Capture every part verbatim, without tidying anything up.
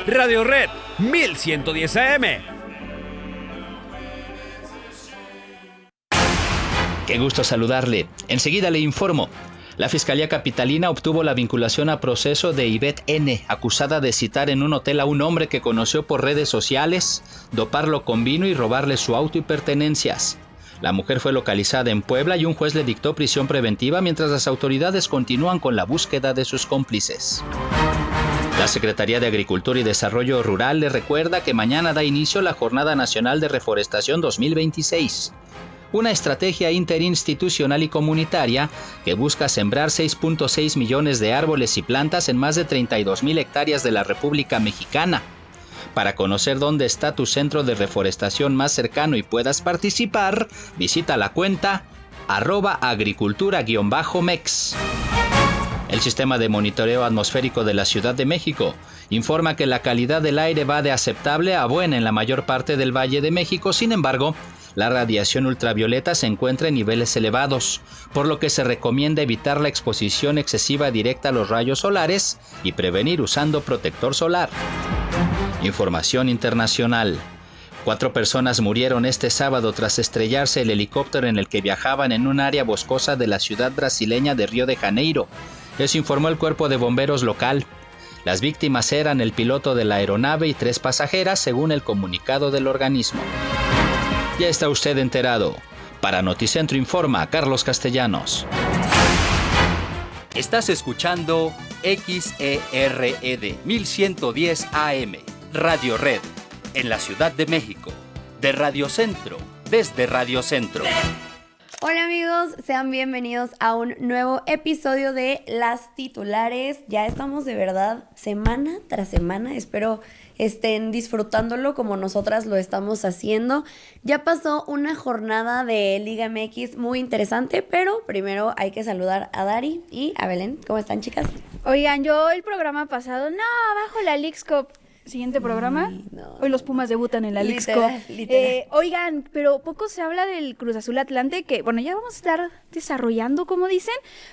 Radio Red mil ciento diez A M. Qué gusto saludarle. Enseguida le informo. La Fiscalía Capitalina obtuvo la vinculación a proceso de Ivette N., acusada de citar en un hotel a un hombre que conoció por redes sociales, doparlo con vino y robarle su auto y pertenencias. La mujer fue localizada en Puebla y un juez le dictó prisión preventiva mientras las autoridades continúan con la búsqueda de sus cómplices. La Secretaría de Agricultura y Desarrollo Rural le recuerda que mañana da inicio la Jornada Nacional de Reforestación dos mil veintiséis. Una estrategia interinstitucional y comunitaria que busca sembrar seis punto seis millones de árboles y plantas en más de treinta y dos mil hectáreas de la República Mexicana. Para conocer dónde está tu centro de reforestación más cercano y puedas participar, visita la cuenta arroba agricultura-mex. El Sistema de Monitoreo Atmosférico de la Ciudad de México informa que la calidad del aire va de aceptable a buena en la mayor parte del Valle de México. Sin embargo, la radiación ultravioleta se encuentra en niveles elevados, por lo que se recomienda evitar la exposición excesiva directa a los rayos solares y prevenir usando protector solar. Información internacional. Cuatro personas murieron este sábado tras estrellarse el helicóptero en el que viajaban en un área boscosa de la ciudad brasileña de Río de Janeiro. Eso informó el cuerpo de bomberos local. Las víctimas eran el piloto de la aeronave y tres pasajeras, según el comunicado del organismo. Ya está usted enterado. Para Noticentro informa Carlos Castellanos. Estás escuchando X E R E D mil ciento diez A M, Radio Red, en la Ciudad de México, de Radio Centro, desde Radio Centro. Hola amigos, sean bienvenidos a un nuevo episodio de Las Titulares. Ya estamos de verdad semana tras semana, espero estén disfrutándolo como nosotras lo estamos haciendo. Ya pasó una jornada de Liga M X muy interesante, pero primero hay que saludar a Dari y a Belén. ¿Cómo están, chicas? Oigan, yo el programa pasado, no, abajo la Leagues Cup. Siguiente programa, sí, no. Hoy los Pumas debutan en la Leagues Cup. Eh, oigan, pero poco se habla del Cruz Azul Atlante, que bueno, ya vamos a estar desarrollando, como dicen,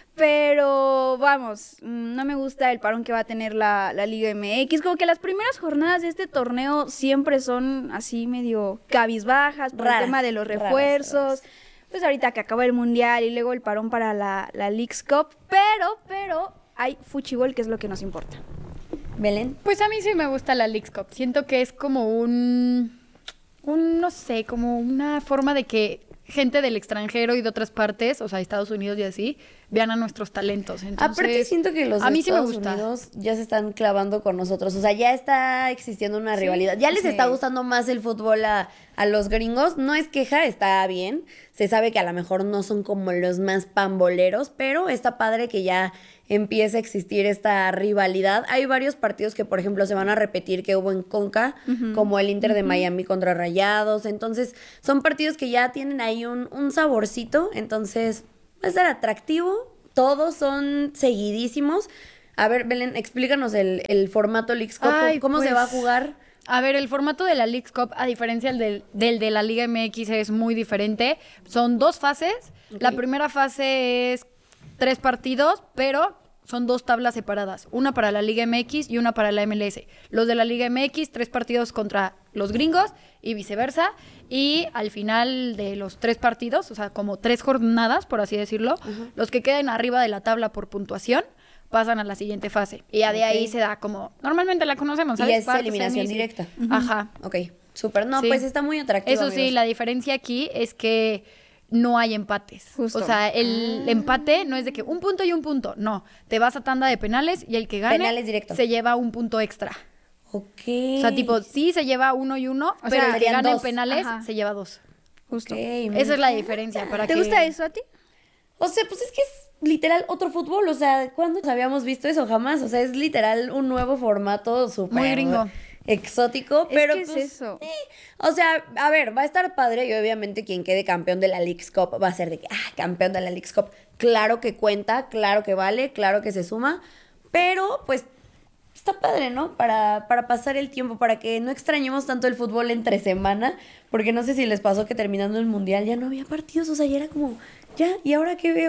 pero vamos, no me gusta el parón que va a tener la, la Liga M X, como que las primeras jornadas de este torneo siempre son así medio cabizbajas, por raras, el tema de los refuerzos, raras, raras. Pues ahorita que acaba el Mundial y luego el parón para la, la Leagues Cup, pero, pero hay fuchibol, que es lo que nos importa. Belén. Pues a mí sí me gusta la Leagues Cup. Siento que es como un, un, no sé, como una forma de que gente del extranjero y de otras partes, o sea, Estados Unidos y así, vean a nuestros talentos. Entonces, aparte siento que los de a mí Estados sí me gusta. Unidos ya se están clavando con nosotros. O sea, ya está existiendo una ¿Sí? rivalidad. Ya les sí. está gustando más el fútbol a, a los gringos. No es queja, está bien. Se sabe que a lo mejor no son como los más pamboleros, pero está padre que ya empieza a existir esta rivalidad. Hay varios partidos que, por ejemplo, se van a repetir que hubo en Conca, uh-huh. como el Inter de uh-huh. Miami contra Rayados. Entonces, son partidos que ya tienen ahí un, un saborcito. Entonces, va a estar atractivo. Todos son seguidísimos. A ver, Belén, explícanos el, el formato Leagues Cup. Ay, ¿Cómo pues, se va a jugar? A ver, el formato de la Leagues Cup, a diferencia del, del de la Liga M X, es muy diferente. Son dos fases. Okay. La primera fase es tres partidos, pero son dos tablas separadas. Una para la Liga M X y una para la M L S. Los de la Liga M X, tres partidos contra los gringos y viceversa. Y al final de los tres partidos, o sea, como tres jornadas, por así decirlo, uh-huh. los que queden arriba de la tabla por puntuación pasan a la siguiente fase. Y ya de okay. ahí se da como... Normalmente la conocemos, ¿sabes? Y es Partes, eliminación directa. Uh-huh. Ajá. Ok, súper. No, sí. pues está muy atractivo, Eso amigos. sí, la diferencia aquí es que no hay empates. Justo. O sea, el ah. empate no es de que un punto y un punto. No, te vas a tanda de penales y el que gane penales directo. Se lleva un punto extra. Ok. O sea, tipo, sí se lleva uno y uno, o pero sea, el que gane en penales Ajá. se lleva dos. Justo. Okay, esa es la diferencia. Para ¿Te que... gusta eso a ti? O sea, pues es que es literal otro fútbol. O sea, ¿cuándo habíamos visto eso? Jamás. O sea, es literal un nuevo formato súper... Muy gringo. Exótico, es pero que pues, es eso. Sí. O sea, a ver, va a estar padre y obviamente quien quede campeón de la Leagues Cup va a ser de que, ah, campeón de la Leagues Cup. Claro que cuenta, claro que vale, claro que se suma, pero pues está padre, ¿no? Para, para pasar el tiempo, para que no extrañemos tanto el fútbol entre semana, porque no sé si les pasó que terminando el Mundial ya no había partidos, o sea, ya era como, ya, ¿y ahora qué veo?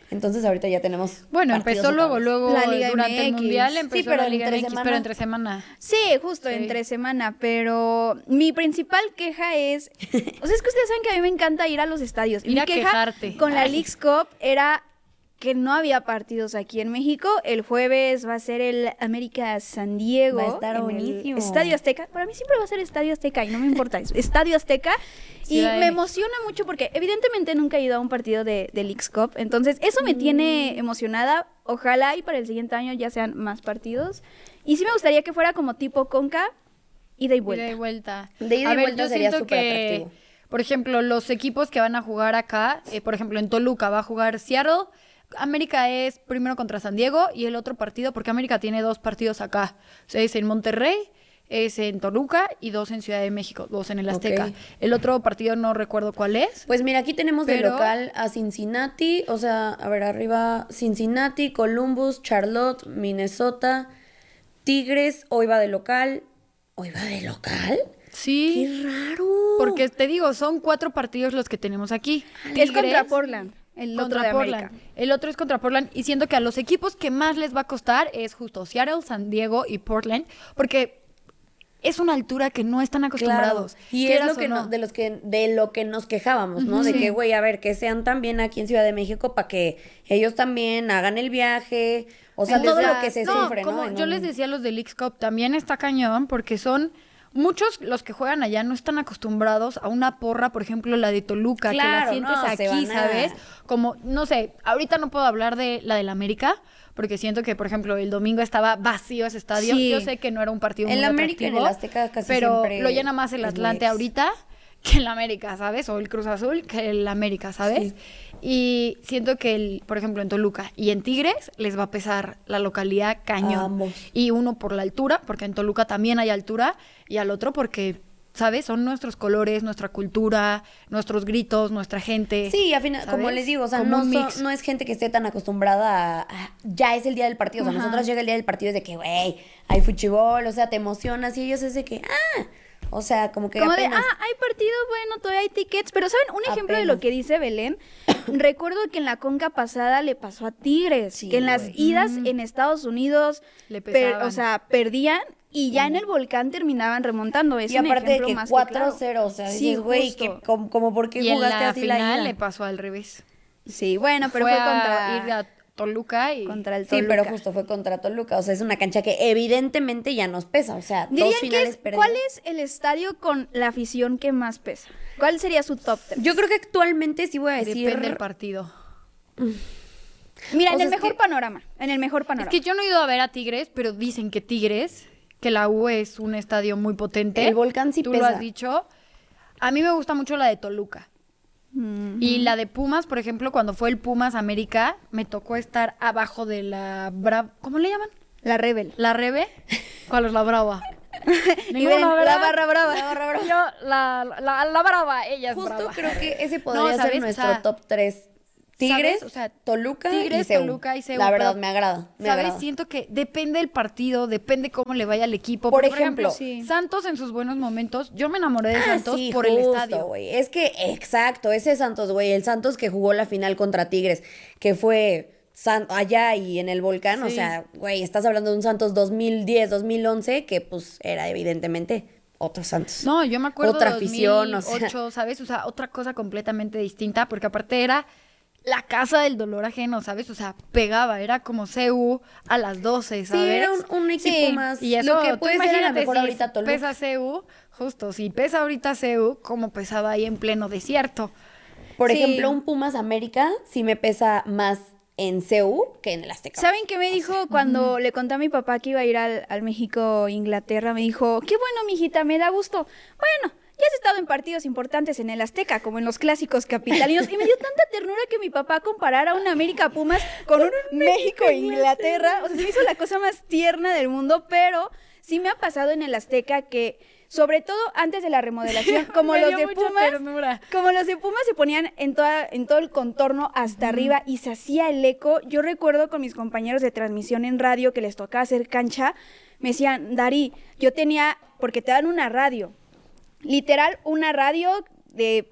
Entonces ahorita ya tenemos Bueno, partidos empezó luego, otra vez. luego La Liga durante M X. el Mundial empezó Sí, pero la Liga entre M X, semana. pero entre semana. Sí, justo, Sí. entre semana, pero mi principal queja es, o sea, es que ustedes saben que a mí me encanta ir a los estadios. Y Ir mi a queja quejarte. con la Ay. Leagues Cup era que no había partidos aquí en México. El jueves va a ser el América San Diego. Va a estar en el buenísimo. Estadio Azteca. Para mí siempre va a ser Estadio Azteca y no me importa eso. Estadio Azteca. Y Ciudad de me México. emociona mucho porque evidentemente nunca he ido a un partido de, de Leagues Cup. Entonces eso me tiene emocionada. Ojalá y para el siguiente año ya sean más partidos. Y sí me gustaría que fuera como tipo Conca, ida y vuelta. Ida y vuelta. De ida a y ver, vuelta yo sería siento súper que, atractivo. por ejemplo, los equipos que van a jugar acá, eh, por ejemplo, en Toluca va a jugar Seattle. América es primero contra San Diego y el otro partido, porque América tiene dos partidos acá. O sea, es en Monterrey, es en Toluca y dos en Ciudad de México, dos en el Azteca. Ok. El otro partido no recuerdo cuál es. Pues mira, aquí tenemos de Pero- local a Cincinnati, o sea, a ver, arriba Cincinnati, Columbus, Charlotte, Minnesota, Tigres, hoy va de local. ¿Hoy va de local? Sí. ¡Qué raro! Porque te digo, son cuatro partidos los que tenemos aquí. Es contra Tigres, Portland, el otro contra de Portland. América. El otro es contra Portland. Y siento que a los equipos que más les va a costar es justo Seattle, San Diego y Portland. Porque es una altura que no están acostumbrados. Claro. Y es quieras lo o que no. no- de los que de lo que nos quejábamos, ¿no? De Sí. que, güey, a ver, que sean también aquí en Ciudad de México para que ellos también hagan el viaje, o sea, En todo las- lo que se No, sufre, ¿no? como En yo un- les decía a los de Leagues Cup, también está cañón porque son muchos los que juegan allá no están acostumbrados a una porra, por ejemplo, la de Toluca, que Claro, la sientes no, se aquí, van a- ¿sabes? Como, no sé, ahorita no puedo hablar de la del América, porque siento que, por ejemplo, el domingo estaba vacío ese estadio. Sí. Yo sé que no era un partido El muy América en atractivo, el Azteca casi pero siempre lo llena más el es muy Atlante ex. ahorita que el América, ¿sabes? O el Cruz Azul que el América, ¿sabes? Sí. Y siento que, el, por ejemplo, en Toluca y en Tigres les va a pesar la localidad cañón. A ambos. Y uno por la altura, porque en Toluca también hay altura, y al otro porque, ¿sabes? Son nuestros colores, nuestra cultura, nuestros gritos, nuestra gente. Sí, al final, como ¿sabes? les digo, o sea, Como no, un so- mix. no es gente que esté tan acostumbrada a, a- ya es el día del partido, o sea, Ajá. nosotros llega el día del partido y de que, güey, hay fútbol, o sea, te emocionas y ellos es de que, ah, o sea, como que Como de, apenas. ah, hay partido, bueno, todavía hay tickets. Pero, ¿saben? Un ejemplo de lo Apenas. que dice Belén. Recuerdo que en la Conca pasada le pasó a Tigres. Sí, que en las güey. idas en Estados Unidos, Le per- pesaban. o sea, perdían y ya en el volcán terminaban remontando. Es y un aparte de ejemplo que más que cuatro claro. cero, o sea, Sí, dices, güey, justo. que como, como por qué Y en jugaste la así la final ida. le pasó al revés. Sí, bueno, pero fue, fue, a contra, ir a Toluca y... contra el Sí, Toluca. pero justo fue contra Toluca, o sea, es una cancha que evidentemente ya nos pesa, o sea, dos Dirían que finales es, perdidas. ¿cuál es el estadio con la afición que más pesa? ¿Cuál sería su top tres? Yo creo que actualmente sí voy a decir. Depende del partido. Mira, o en sea, el es mejor que- panorama. En el mejor Es panorama. que yo no he ido a ver a Tigres, pero dicen que Tigres, que la U es un estadio muy potente. El Volcán sí Tú pesa. lo has dicho. A mí me gusta mucho la de Toluca. Mm. Y la de Pumas, por ejemplo, cuando fue el Pumas América, me tocó estar abajo de la Brava. ¿Cómo le llaman? La Rebel. ¿La Rebe? ¿Cuál es la Brava? Y ven, la ¿verdad? barra brava. La barra brava. Yo, la, la, la Brava, ella es Justo brava. creo que ese podría No, ser ¿sabes? nuestro O sea, top tres. Tigres, ¿sabes? O sea, Toluca Tigres, y C U. Toluca y C U, La verdad, pero, me agrada. Me ¿Sabes? agrada. Siento que depende del partido, depende cómo le vaya al equipo. Por Porque, ejemplo, sí. Santos en sus buenos momentos, yo me enamoré de Ah, Santos sí, por el justo, estadio. güey. Es que, exacto, ese Santos, güey. El Santos que jugó la final contra Tigres, que fue San- allá y en el Volcán. O Sí. sea, güey, estás hablando de un Santos dos mil diez, dos mil once, que pues era evidentemente otro Santos. No, yo me acuerdo Otra de afición, o sea. dos mil ocho, ¿sabes? O sea, otra cosa completamente distinta, porque aparte era la casa del dolor ajeno, ¿sabes? O sea, pegaba, era como C U a las doce, ¿sabes? Sí, era un, un equipo Sí, más. Y eso, lo que tú puede ser a lo imagínate mejor si ahorita Toluca. pesa C U, justo, si pesa ahorita C U, como pesaba ahí en pleno desierto. Por Sí. ejemplo, un Pumas América sí me pesa más en C U que en el Azteca. ¿Saben qué me dijo cuando le conté a mi papá que iba a ir al, al México-Inglaterra? Me dijo, qué bueno, mijita, me da gusto. Bueno, ya has estado en partidos importantes en el Azteca, como en los clásicos capitalinos. Y me dio tanta ternura que mi papá comparara un América Pumas con un México-Inglaterra. O sea, se me hizo la cosa más tierna del mundo, pero sí me ha pasado en el Azteca que, sobre todo antes de la remodelación, como Me los dio de mucha Pumas, ternura. como los de Pumas se ponían en, toda, en todo el contorno hasta arriba y se hacía el eco. Yo recuerdo con mis compañeros de transmisión en radio que les tocaba hacer cancha, me decían, Dari, yo tenía, porque te dan una radio, literal una radio de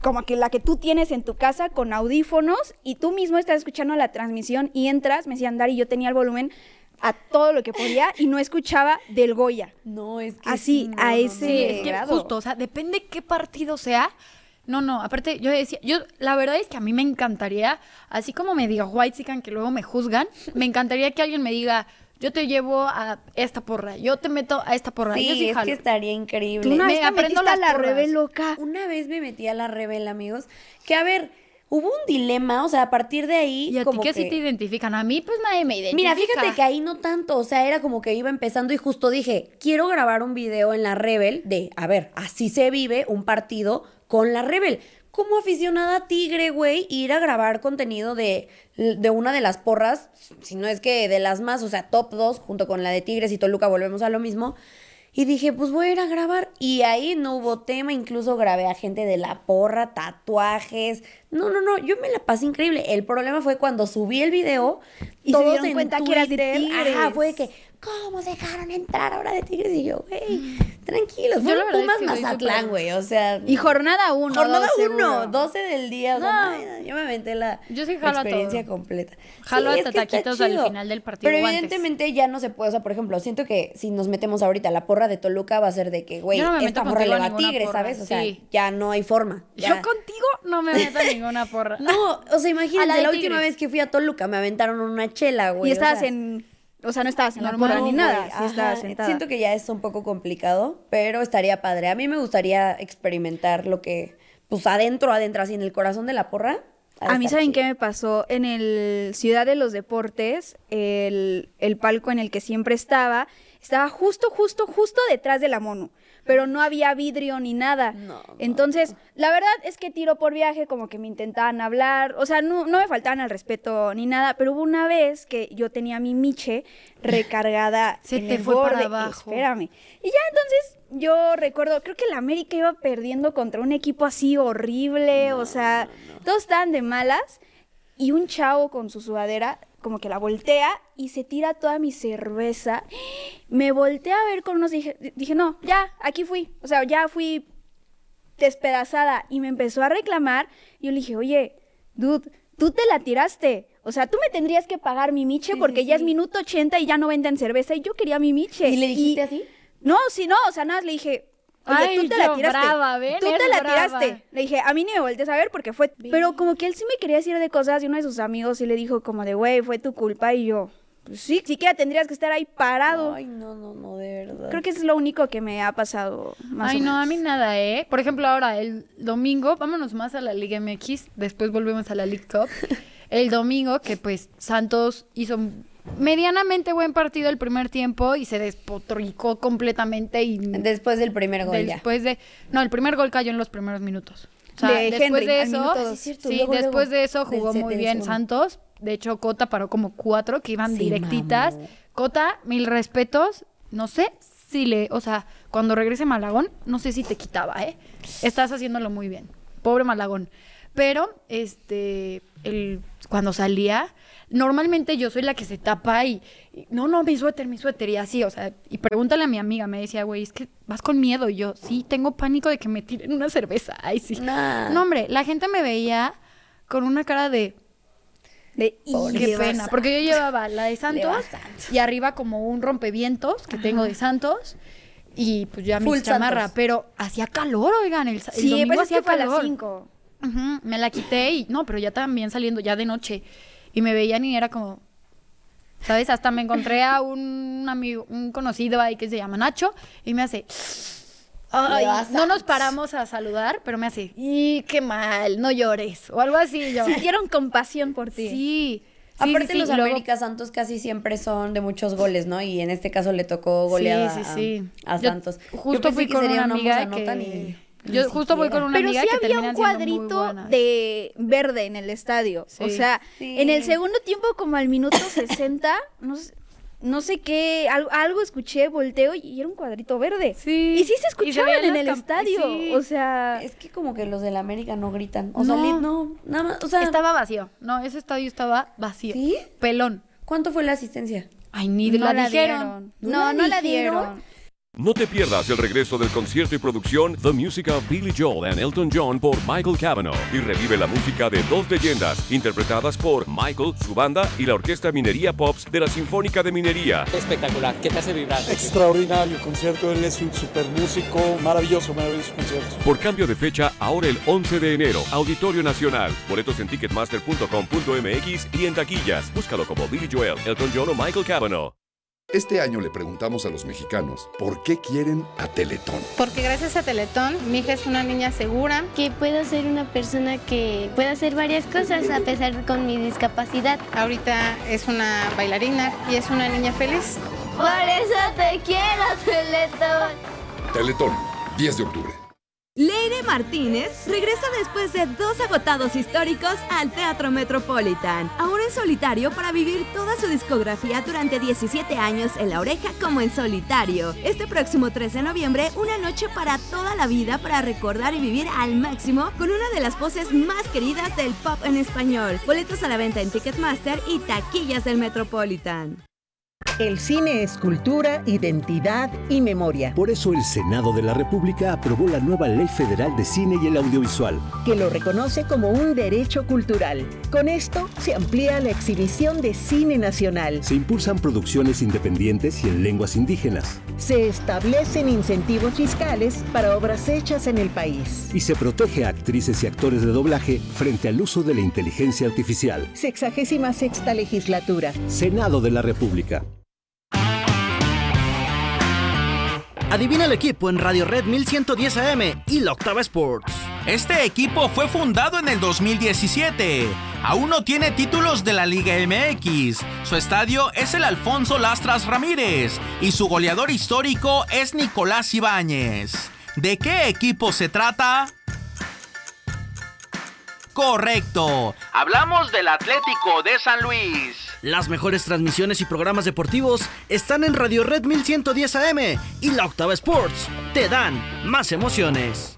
como que la que tú tienes en tu casa con audífonos y tú mismo estás escuchando la transmisión y entras, me decían Dari, yo tenía el volumen a todo lo que podía y no escuchaba del Goya. No, es que así, sí, no, a no, ese no. Sí, es que grado. justo, o sea, depende qué partido sea. No, no, aparte yo decía, yo la verdad es que a mí me encantaría, así como me diga whitezican que luego me juzgan, me encantaría que alguien me diga, yo te llevo a esta porra, yo te meto a esta porra. Sí, yo sí es jalo. que estaría increíble. Tú una Me vez te aprendo metiste a las la porras. Rebe loca. Una vez me metí a la Rebel, amigos, que a ver, hubo un dilema, o sea, a partir de ahí ¿Y a ti como qué que... sí te identifican? A mí pues nadie me identifica. Mira, fíjate que ahí no tanto, o sea, era como que iba empezando y justo dije, quiero grabar un video en la Rebel de, a ver, así se vive un partido con la Rebel. Como aficionada tigre, güey, ir a grabar contenido de, de una de las porras, si no es que de las más, o sea, top dos, junto con la de Tigres y Toluca, volvemos a lo mismo. Y dije, pues voy a ir a grabar. Y ahí no hubo tema, incluso grabé a gente de la porra, tatuajes. No, no, no, yo me la pasé increíble. El problema fue cuando subí el video Y se todos dieron en cuenta que eras de Twitter, Tigres. Ajá, fue de que, ¿cómo dejaron entrar ahora de Tigres? Y yo, güey, tranquilos. Yo Fue la verdad Pumas es que soy Mazatlán, súper- güey, o sea... Y jornada uno. Jornada dos, uno, seguro. doce del día, o sea, No. no, yo me aventé la Yo sí jalo a experiencia todo. completa. Jalo Sí, hasta es que está taquitos al chido. final del partido Pero o antes. evidentemente ya no se puede, o sea, por ejemplo, siento que si nos metemos ahorita, la porra de Toluca va a ser de que, güey, Yo no me meto esta porra contigo le a va a ninguna Tigres, porra, ¿sabes? O sea, sí. ya no hay forma. Yo ya. contigo no me meto a ninguna porra. No, o sea, A imagínate, la la, de última Tigres. vez que fui a Toluca me aventaron una chela, güey. Y o estabas sea, en... O sea, no estabas en la Normal, porra ni no, nada. güey, Sí ajá, estabas sentada. Siento que ya es un poco complicado, pero estaría padre. A mí me gustaría experimentar lo que, pues adentro, adentro, así en el corazón de la porra. ha de A mí, estar ¿saben chido. qué me pasó? En el Ciudad de los Deportes, el, el palco en el que siempre estaba, estaba justo, justo, justo detrás de la mono. Pero no había vidrio ni nada. No, no, Entonces, la verdad es que tiro por viaje, como que me intentaban hablar. O sea, no, no me faltaban al respeto ni nada. Pero hubo una vez que yo tenía mi miche recargada Se en te el fue para borde. abajo. Espérame. Y ya entonces yo recuerdo, creo que el América iba perdiendo contra un equipo así horrible. o sea, todos estaban de malas. Y un chavo con su sudadera como que la voltea y se tira toda mi cerveza. Me volteé a ver con unos... Dije, dije, no, ya, aquí fui. O sea, ya fui despedazada. Y me empezó a reclamar. Y yo le dije, oye, dude, tú te la tiraste. O sea, tú me tendrías que pagar mi miche Sí, porque sí, ya sí. es minuto ochenta y ya no venden cerveza. Y yo quería mi miche. ¿Y le dijiste así? No, sí, no. O sea, nada, más le dije... Oye, Ay, tú te la yo tiraste. brava, ¿ven? Tú te Es la brava. tiraste. Le dije, a mí ni me voltees a ver porque fue... Pero como que él sí me quería decir de cosas y uno de sus amigos sí le dijo como de, güey, fue tu culpa. Y yo, pues sí, siquiera tendrías que estar ahí parado. Ay, no, no, no, de verdad. Creo que eso es lo único que me ha pasado más Ay, o no, menos. a mí nada, ¿eh? Por ejemplo, ahora, el domingo, vámonos más a la Liga M X, después volvemos a la League Cup. El domingo, que pues Santos hizo un medianamente buen partido el primer tiempo y se despotricó completamente y Después del primer gol ya. después de... No, el primer gol cayó en los primeros minutos. O sea, De después Henry, de al eso, minuto dos. Sí, es cierto, sí, luego, después luego, de eso del jugó set- muy del bien segundo. Santos. De hecho, Cota paró como cuatro que iban Sí, directitas. mamó. Cota, mil respetos. No sé si le... O sea, cuando regrese Malagón, no sé si te quitaba, ¿eh? Estás haciéndolo muy bien. Pobre Malagón. Pero, este... El, cuando salía... Normalmente yo soy la que se tapa y, y, no, no, mi suéter, mi suéter, y así, o sea, y pregúntale a mi amiga, me decía, güey, es que vas con miedo, y yo, sí, tengo pánico de que me tiren una cerveza, ay, sí. Nah. No, hombre, la gente me veía con una cara de, De, Pobre qué Le va pena, porque yo llevaba la de Le Santos va Santos. y arriba como un rompevientos que tengo de Santos, y pues ya mi Full chamarra, Santos. pero hacía calor, oigan, el, el sí, domingo pero es que hacía fue a las calor. cinco. Ujú, me la quité y no, pero ya también saliendo ya de noche y me veían y era como, ¿sabes? Hasta me encontré a un amigo, un conocido ahí que se llama Nacho y me hace, ay, Le vas no a- nos paramos a saludar, pero me hace, y qué mal, no llores o algo así y yo. Sintieron compasión por ti. Sí. Sí, Aparte sí, sí, los y luego- América Santos casi siempre son de muchos goles, ¿no? Y en este caso le tocó goleada sí, sí, sí. a, a Yo Santos. Yo justo pensé fui que con sería una amiga ambos anotan que... y Yo ni justo voy siquiera. con una Pero amiga sí que había terminan un siendo muy cuadrito buenas. de verde en el estadio. Sí. O sea, Sí. en el segundo tiempo, como al minuto sesenta, no sé, no sé qué, algo, algo escuché, volteo y era un cuadrito verde. Sí. Y sí se Y se escuchaban veían en las el camp- estadio. sí. O sea, Es que como que los del América no gritan. O sea, No. li- no, nada más, o sea, Estaba vacío. No, ese estadio estaba vacío. ¿Sí? Pelón. ¿cuánto fue la asistencia? Ay, ni no la, dijeron. No, ¿No la no la dijeron? dieron. No te pierdas el regreso del concierto y producción The Music of Billy Joel and Elton John por Michael Cavanaugh y revive la música de dos leyendas interpretadas por Michael, su banda y la Orquesta Minería Pops de la Sinfónica de Minería. Espectacular, ¿qué te hace vibrar? Extraordinario concierto, él es un super músico, maravilloso, maravilloso concierto. Por cambio de fecha, ahora el once de enero, Auditorio Nacional. Boletos en ticketmaster punto com punto m x y en taquillas. Búscalo como Billy Joel, Elton John o Michael Cavanaugh. Este año le preguntamos a los mexicanos por qué quieren a Teletón. Porque gracias a Teletón, mi hija es una niña segura. Que puedo ser una persona que pueda hacer varias cosas a pesar de con mi discapacidad. Ahorita es una bailarina y es una niña feliz. Por eso te quiero, Teletón. Teletón, diez de octubre. Leire Martínez regresa después de dos agotados históricos al Teatro Metropolitan, ahora en solitario para vivir toda su discografía durante diecisiete años en La Oreja como en solitario. Este próximo trece de noviembre, una noche para toda la vida para recordar y vivir al máximo con una de las voces más queridas del pop en español. Boletos a la venta en Ticketmaster y taquillas del Metropolitan. El cine es cultura, identidad y memoria. Por eso el Senado de la República aprobó la nueva Ley Federal de Cine y el Audiovisual, que lo reconoce como un derecho cultural. Con esto se amplía la exhibición de cine nacional. Se impulsan producciones independientes y en lenguas indígenas. Se establecen incentivos fiscales para obras hechas en el país. Y se protege a actrices y actores de doblaje frente al uso de la inteligencia artificial. Sexagésima sexta legislatura. Senado de la República. Adivina el equipo en Radio Red mil ciento diez A M y la Octava Sports. Este equipo fue fundado en el dos mil diecisiete. Aún no tiene títulos de la Liga M X. Su estadio es el Alfonso Lastras Ramírez y su goleador histórico es Nicolás Ibáñez. ¿De qué equipo se trata? Correcto. Hablamos del Atlético de San Luis. Las mejores transmisiones y programas deportivos están en Radio Red mil ciento diez A M y la Octava Sports. Te dan más emociones.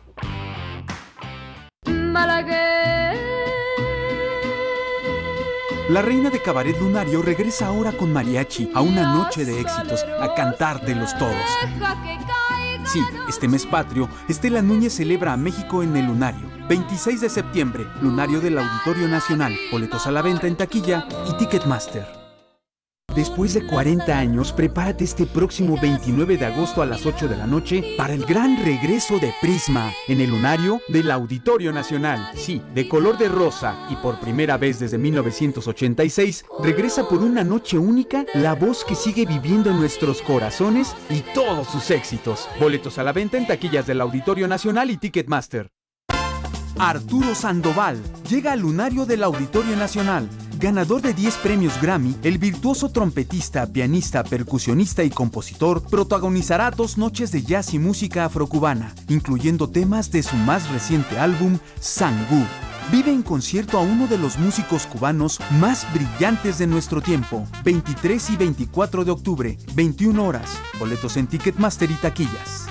La reina de Cabaret Lunario regresa ahora con mariachi a una noche de éxitos, a cantar de los todos. Sí, este mes patrio, Estela Núñez celebra a México en el Lunario. veintiséis de septiembre, Lunario del Auditorio Nacional. Boletos a la venta en taquilla y Ticketmaster. Después de cuarenta años, prepárate este próximo veintinueve de agosto a las ocho de la noche para el gran regreso de Prisma en el Lunario del Auditorio Nacional. Sí, de color de rosa y por primera vez desde mil novecientos ochenta y seis, regresa por una noche única la voz que sigue viviendo en nuestros corazones y todos sus éxitos. Boletos a la venta en taquillas del Auditorio Nacional y Ticketmaster. Arturo Sandoval llega al Lunario del Auditorio Nacional. Ganador de diez premios Grammy, el virtuoso trompetista, pianista, percusionista y compositor protagonizará dos noches de jazz y música afrocubana, incluyendo temas de su más reciente álbum, Sangú. Vive en concierto a uno de los músicos cubanos más brillantes de nuestro tiempo. veintitrés y veinticuatro de octubre, veintiuna horas. Boletos en Ticketmaster y taquillas.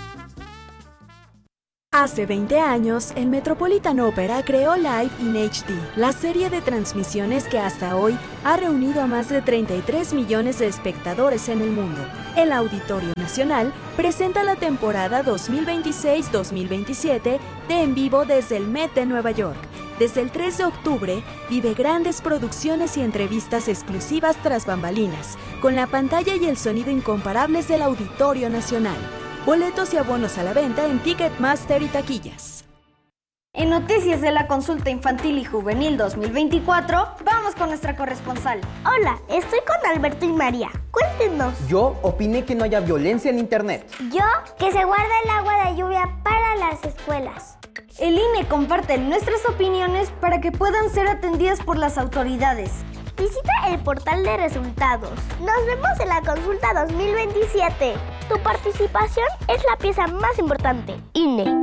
Hace veinte años, el Metropolitan Opera creó Live in H D, la serie de transmisiones que hasta hoy ha reunido a más de treinta y tres millones de espectadores en el mundo. El Auditorio Nacional presenta la temporada dos mil veintiséis dos mil veintisiete de En Vivo desde el Met de Nueva York. Desde el tres de octubre, vive grandes producciones y entrevistas exclusivas tras bambalinas, con la pantalla y el sonido incomparables del Auditorio Nacional. Boletos y abonos a la venta en Ticketmaster y taquillas. En noticias de la consulta infantil y juvenil dos mil veinticuatro, vamos con nuestra corresponsal. Hola, estoy con Alberto y María. Cuéntenos. Yo opiné que no haya violencia en internet. Yo, que se guarda el agua de lluvia para las escuelas. El I N E comparte nuestras opiniones para que puedan ser atendidas por las autoridades. Visita el portal de resultados. Nos vemos en la consulta dos mil veintisiete. Tu participación es la pieza más importante. I N E.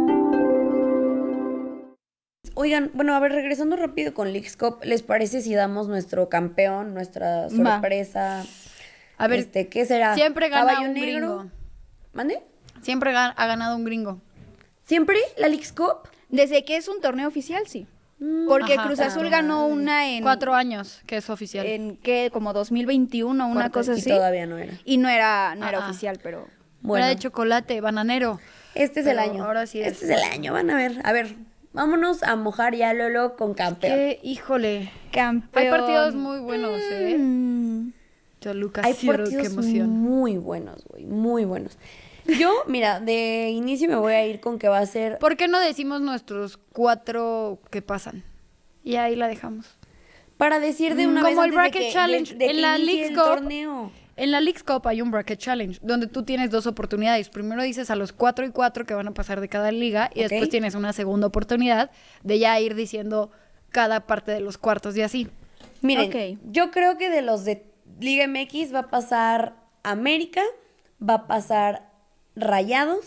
Oigan, bueno, a ver, regresando rápido con Leagues Cup, ¿les parece si damos nuestro campeón, nuestra sorpresa? Va. A ver, este, ¿qué será? Siempre gana ¿Caballo un negro? gringo. ¿Mande? Siempre ha ganado un gringo. ¿Siempre la Leagues Cup? Desde que es un torneo oficial, sí. Porque Ajá, Cruz Azul ganó una en... Cuatro años, que es oficial. ¿En qué? Como dos mil veintiuno, una Cuarto, cosa y así. Y todavía no era. Y no era, no era oficial, pero... Bueno. Era de chocolate, bananero. Este es Pero el año. Ahora sí es. Este es el año, van a ver. A ver, vámonos a mojar ya Lolo con campeón. Que, híjole. Campeón. Hay partidos muy buenos, ¿eh? Mm. Toluca, Hay Ciro, partidos qué emoción. muy buenos, güey, muy buenos. Yo, mira, de inicio me voy a ir con que va a ser... ¿Por qué no decimos nuestros cuatro que pasan? Y ahí la dejamos. Para decir de una Como vez el antes de bracket que- challenge. de- de en que la inicie Leagues el Cup. torneo. En la Leagues Cup hay un bracket challenge donde tú tienes dos oportunidades. Primero dices a los cuatro y cuatro que van a pasar de cada liga y Ok. después tienes una segunda oportunidad de ya ir diciendo cada parte de los cuartos y así. Miren, Ok. yo creo que de los de Liga M X va a pasar América, va a pasar Rayados,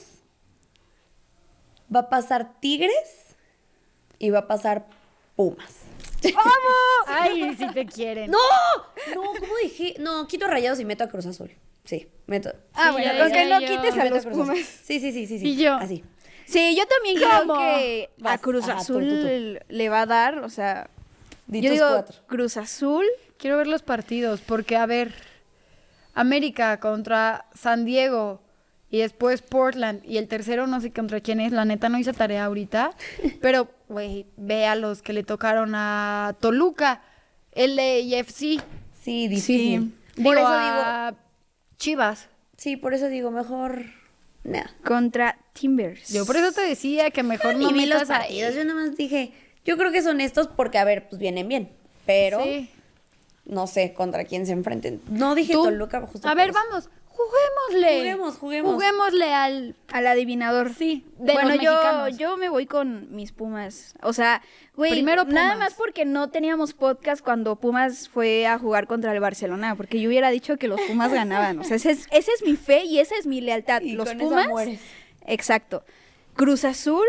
va a pasar Tigres y va a pasar Pumas. ¡Vamos! Ay, si te quieren. ¡No! No, ¿cómo dije? No, quito Rayados y meto a Cruz Azul. Sí, meto. Ah, Sí, bueno, ya con que decía no yo. quites a meto los Cruz Azul. Pumas. Sí, sí, sí, sí, sí. Y yo. Así. Sí, yo también ¿Cómo? creo que a Vas, Cruz ajá, tú, Azul tú, tú. le va a dar, o sea, Di yo tus digo cuatro. Cruz Azul. Quiero ver los partidos porque, a ver, América contra San Diego y después Portland y el tercero no sé contra quién es, la neta no hice tarea ahorita, pero, güey, ve a los que le tocaron a Toluca, L A F C. Sí, difícil. Sí. Por Digo, eso a Chivas. Sí, por eso digo, mejor... Nah. Contra Timbers. Yo por eso te decía que mejor Ni no vi los metas a... partidos, yo nada más dije, yo creo que son estos porque, a ver, pues vienen bien, pero Sí. no sé contra quién se enfrenten. No dije Tú. Toluca justo A por ver, eso. vamos, juguémosle. Juguemos, juguemos. Juguémosle al... Al adivinador. Sí, de bueno, los yo, mexicanos. yo me voy con mis Pumas. O sea, güey, Primero nada Pumas. más porque no teníamos podcast cuando Pumas fue a jugar contra el Barcelona, porque yo hubiera dicho que los Pumas ganaban. O sea, esa es, esa es mi fe y esa es mi lealtad. Y los con eso Pumas. mueres. Exacto. Cruz Azul.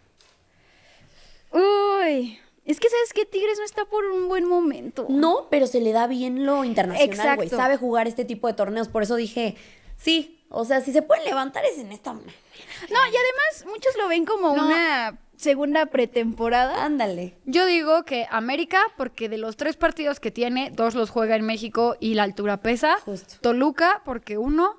Uy. Es que, ¿sabes qué? Tigres no está por un buen momento. No, pero se le da bien lo internacional, güey. Exacto. Sabe jugar este tipo de torneos, por eso dije, sí, o sea, si se pueden levantar es en esta... No, y además muchos lo ven como No. una segunda pretemporada. Ándale. Yo digo que América, porque de los tres partidos que tiene, dos los juega en México y la altura pesa. Justo. Toluca, porque uno...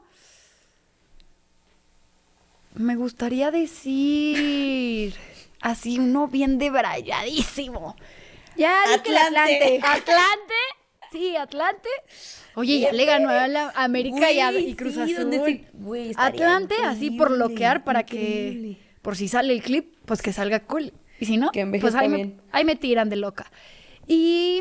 Me gustaría decir... Así, uno bien debrayadísimo. Ya, di que el Atlante. ¿Atlante? Sí, Atlante. Oye, ya le ganó a la América y, a, y Cruz sí, Azul. donde se- güey, estaría Atlante, así por increíble, bloquear para increíble. que... Por si sale el clip, pues que salga cool. Y si no, Que pues envejezca ahí me, bien. ahí me tiran de loca. Y...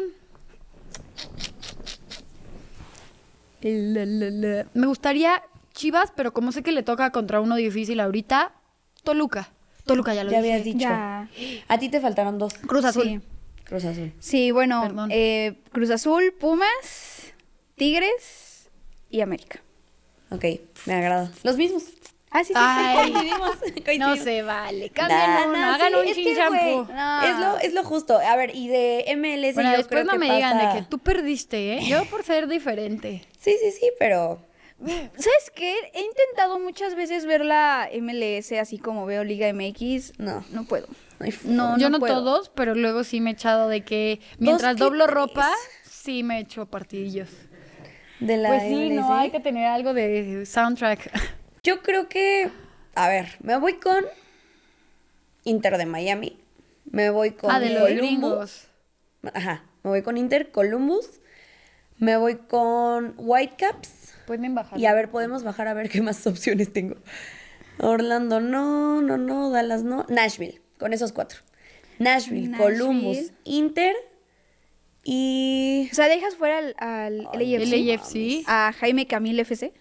La, la, la. Me gustaría Chivas, pero como sé que le toca contra uno difícil ahorita, Toluca. Toluca ya lo Ya dije. habías dicho. Ya. A ti te faltaron dos. Cruz Azul. Sí. Cruz Azul. Sí, bueno, Perdón. eh, Cruz Azul, Pumas, Tigres y América. Ok, me agrada. Los mismos. Ah, sí, sí. Ay, Coincidimos, no coincidimos. se vale. Cambien Nah, uno, nah, hagan sí, un es que, chinchampú. güey, Es, lo, es lo justo. A ver, y de M L S Bueno, yo después creo no que me pasa... digan de que tú perdiste, ¿eh? Yo por ser diferente. Sí, sí, sí, pero... ¿Sabes qué? He intentado muchas veces ver la M L S así como veo Liga M X. No. No puedo. No hay forma. No, Yo no no puedo. todos, pero luego sí me he echado de que mientras ¿qué doblo tres? ropa, sí me echo partidillos. De la Pues sí, M L S. no, hay que tener algo de soundtrack. Yo creo que... A ver, me voy con Inter de Miami. Me voy con Ah, de los Columbus. gringos. Ajá. Me voy con Inter, Columbus. Me voy con Whitecaps. Pueden bajar. Y a ver, podemos bajar a ver qué más opciones tengo. Orlando no, no, no, Dallas no. Nashville, con esos cuatro. Nashville, Nashville. Columbus, Inter y... O sea, dejas fuera al, al Ay, L A F C. L A F C. A Jaime Camil F C.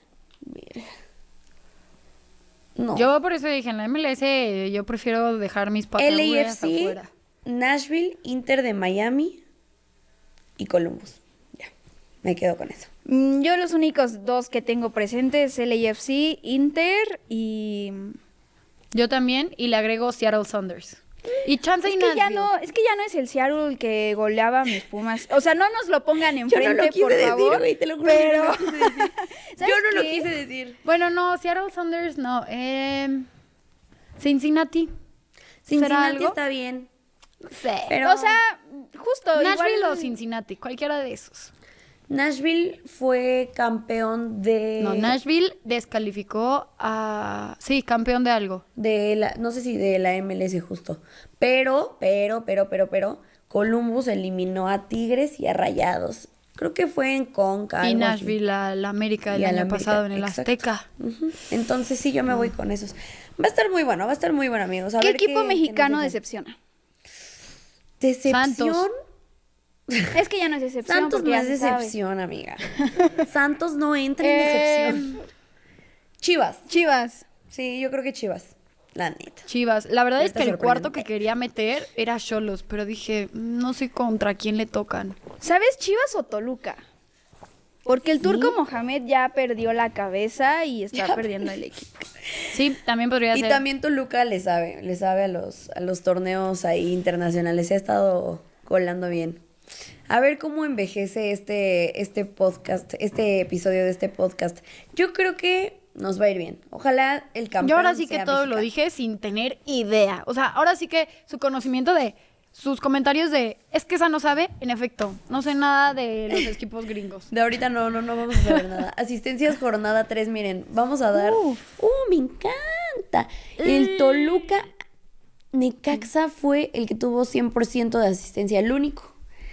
No. Yo por eso dije, en la M L S yo prefiero dejar mis L A F pataduras C, afuera. Nashville, Inter de Miami y Columbus. Ya, me quedo con eso. Mm, Yo los únicos dos que tengo presentes, L A F C, Inter y... Yo también, y le agrego Seattle Sounders. Y chance Es y que ya Nashville. no, es que ya no es el Seattle el que goleaba a mis Pumas. O sea, no nos lo pongan Yo no enfrente, lo quise por decir, favor. güey, te lo juro. que pero... no lo quise decir. Yo ¿Sabes no lo qué? quise decir. Bueno, no, Seattle Sounders no. Eh, Cincinnati. ¿Será Cincinnati algo? está bien. Sí. Pero- O sea, justo Nashville igual... o Cincinnati, cualquiera de esos. Nashville fue campeón de... No, Nashville descalificó a... Sí, campeón de algo. De la... No sé si de la M L S justo. Pero, pero, pero, pero, pero... Columbus eliminó a Tigres y a Rayados. Creo que fue en Conca. Y Nashville a la América el año pasado en el Exacto. Azteca. Uh-huh. Entonces sí, yo me voy con esos. Va a estar muy bueno, va a estar muy bueno, amigos. A ¿Qué ver equipo qué, mexicano qué decepciona? ¿Decepción? Santos. Es que ya no es decepción. Santos no es decepción, sabe. amiga. Santos no entra en eh... decepción. Chivas. Chivas. Sí, yo creo que Chivas. La neta. Chivas. La verdad es que el cuarto que quería meter era Xolos, pero dije, no sé contra quién le tocan. ¿Sabes Chivas o Toluca? Porque el ¿Sí? turco Mohamed ya perdió la cabeza y está ya perdiendo el equipo. Sí, también podría y ser. Y también Toluca le sabe, le sabe a los, a los torneos ahí internacionales. Se ha estado colando bien. A ver cómo envejece este, este podcast, este episodio de este podcast. Yo creo que nos va a ir bien. Ojalá el campeón Yo ahora sí que sea todo mexicano. Lo dije sin tener idea. O sea, ahora sí que su conocimiento de sus comentarios de es que esa no sabe, en efecto, no sé nada de los equipos gringos. De ahorita no, no, no vamos a saber nada. Asistencias jornada tres, miren, vamos a dar. ¡Uh, uh me encanta! El Toluca Necaxa fue el que tuvo cien por ciento de asistencia, el único.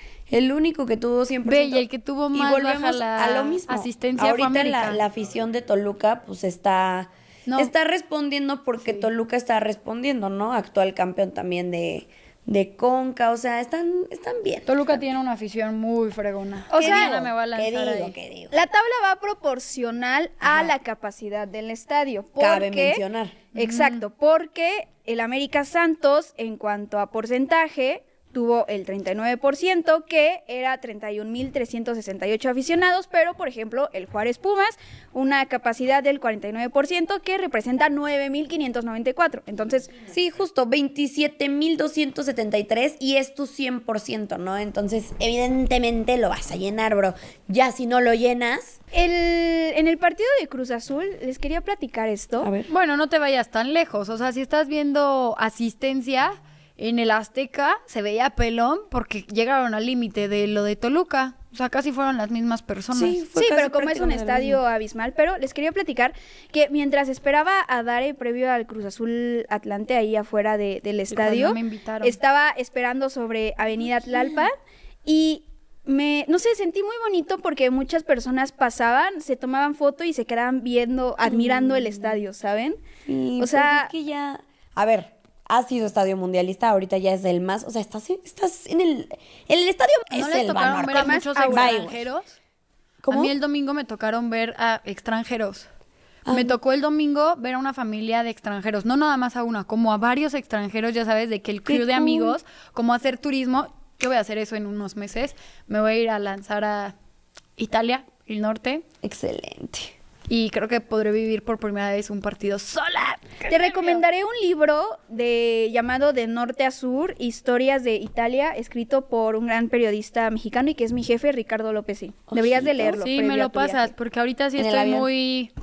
El único que tuvo cien por ciento. Ve, y el que tuvo más y volvemos baja la a lo mismo. asistencia Ahorita fue la, la afición de Toluca pues está, no. está respondiendo porque sí. Toluca está respondiendo, ¿no? Actual campeón también de, de Conca, o sea, están, están bien. Toluca están tiene bien. una afición muy fregona. O sea, digo? me va a lanzar ¿Qué digo? ahí. ¿Qué digo? La tabla va proporcional Ajá. a la capacidad del estadio. Porque, Cabe mencionar. Exacto, porque el América Santos, en cuanto a porcentaje, tuvo el treinta y nueve por ciento, que era treinta y un mil trescientos sesenta y ocho aficionados, pero, por ejemplo, el Juárez Pumas, una capacidad del cuarenta y nueve por ciento, que representa nueve mil quinientos noventa y cuatro. Entonces, sí, justo, veintisiete mil doscientos setenta y tres, y es tu cien por ciento, ¿no? Entonces, evidentemente lo vas a llenar, bro. Ya si no lo llenas... El, en el partido de Cruz Azul, les quería platicar esto. A ver. Bueno, no te vayas tan lejos. O sea, si estás viendo asistencia... En el Azteca se veía pelón porque llegaron al límite de lo de Toluca. O sea, casi fueron las mismas personas. Sí, sí pero como es un estadio abismal. Pero les quería platicar que mientras esperaba a dar el previo al Cruz Azul Atlante ahí afuera de, del estadio, no me invitaron. Estaba esperando sobre Avenida Tlalpan y... Me, no sé, sentí muy bonito porque muchas personas pasaban, se tomaban foto y se quedaban viendo, admirando mm. el estadio, ¿saben? Sí, o sea... Pues es que ya... A ver... Ha sido estadio mundialista, ahorita ya es el más, o sea, estás, estás en el, en el estadio ¿No es les el tocaron Banorte. ver a muchos extranjeros? ¿Cómo? A mí el domingo me tocaron ver a extranjeros. Ah. Me tocó el domingo ver a una familia de extranjeros, no nada más a una, como a varios extranjeros, ya sabes, de que el crew de cool. amigos, como hacer turismo, yo voy a hacer eso en unos meses, me voy a ir a lanzar a Italia, el norte. Excelente. Y creo que podré vivir por primera vez un partido sola. Te recomendaré un libro de llamado De Norte a Sur, Historias de Italia, escrito por un gran periodista mexicano y que es mi jefe, Ricardo López. Sí. Deberías de leerlo. Sí, me lo pasas, viaje. Porque ahorita sí estoy muy...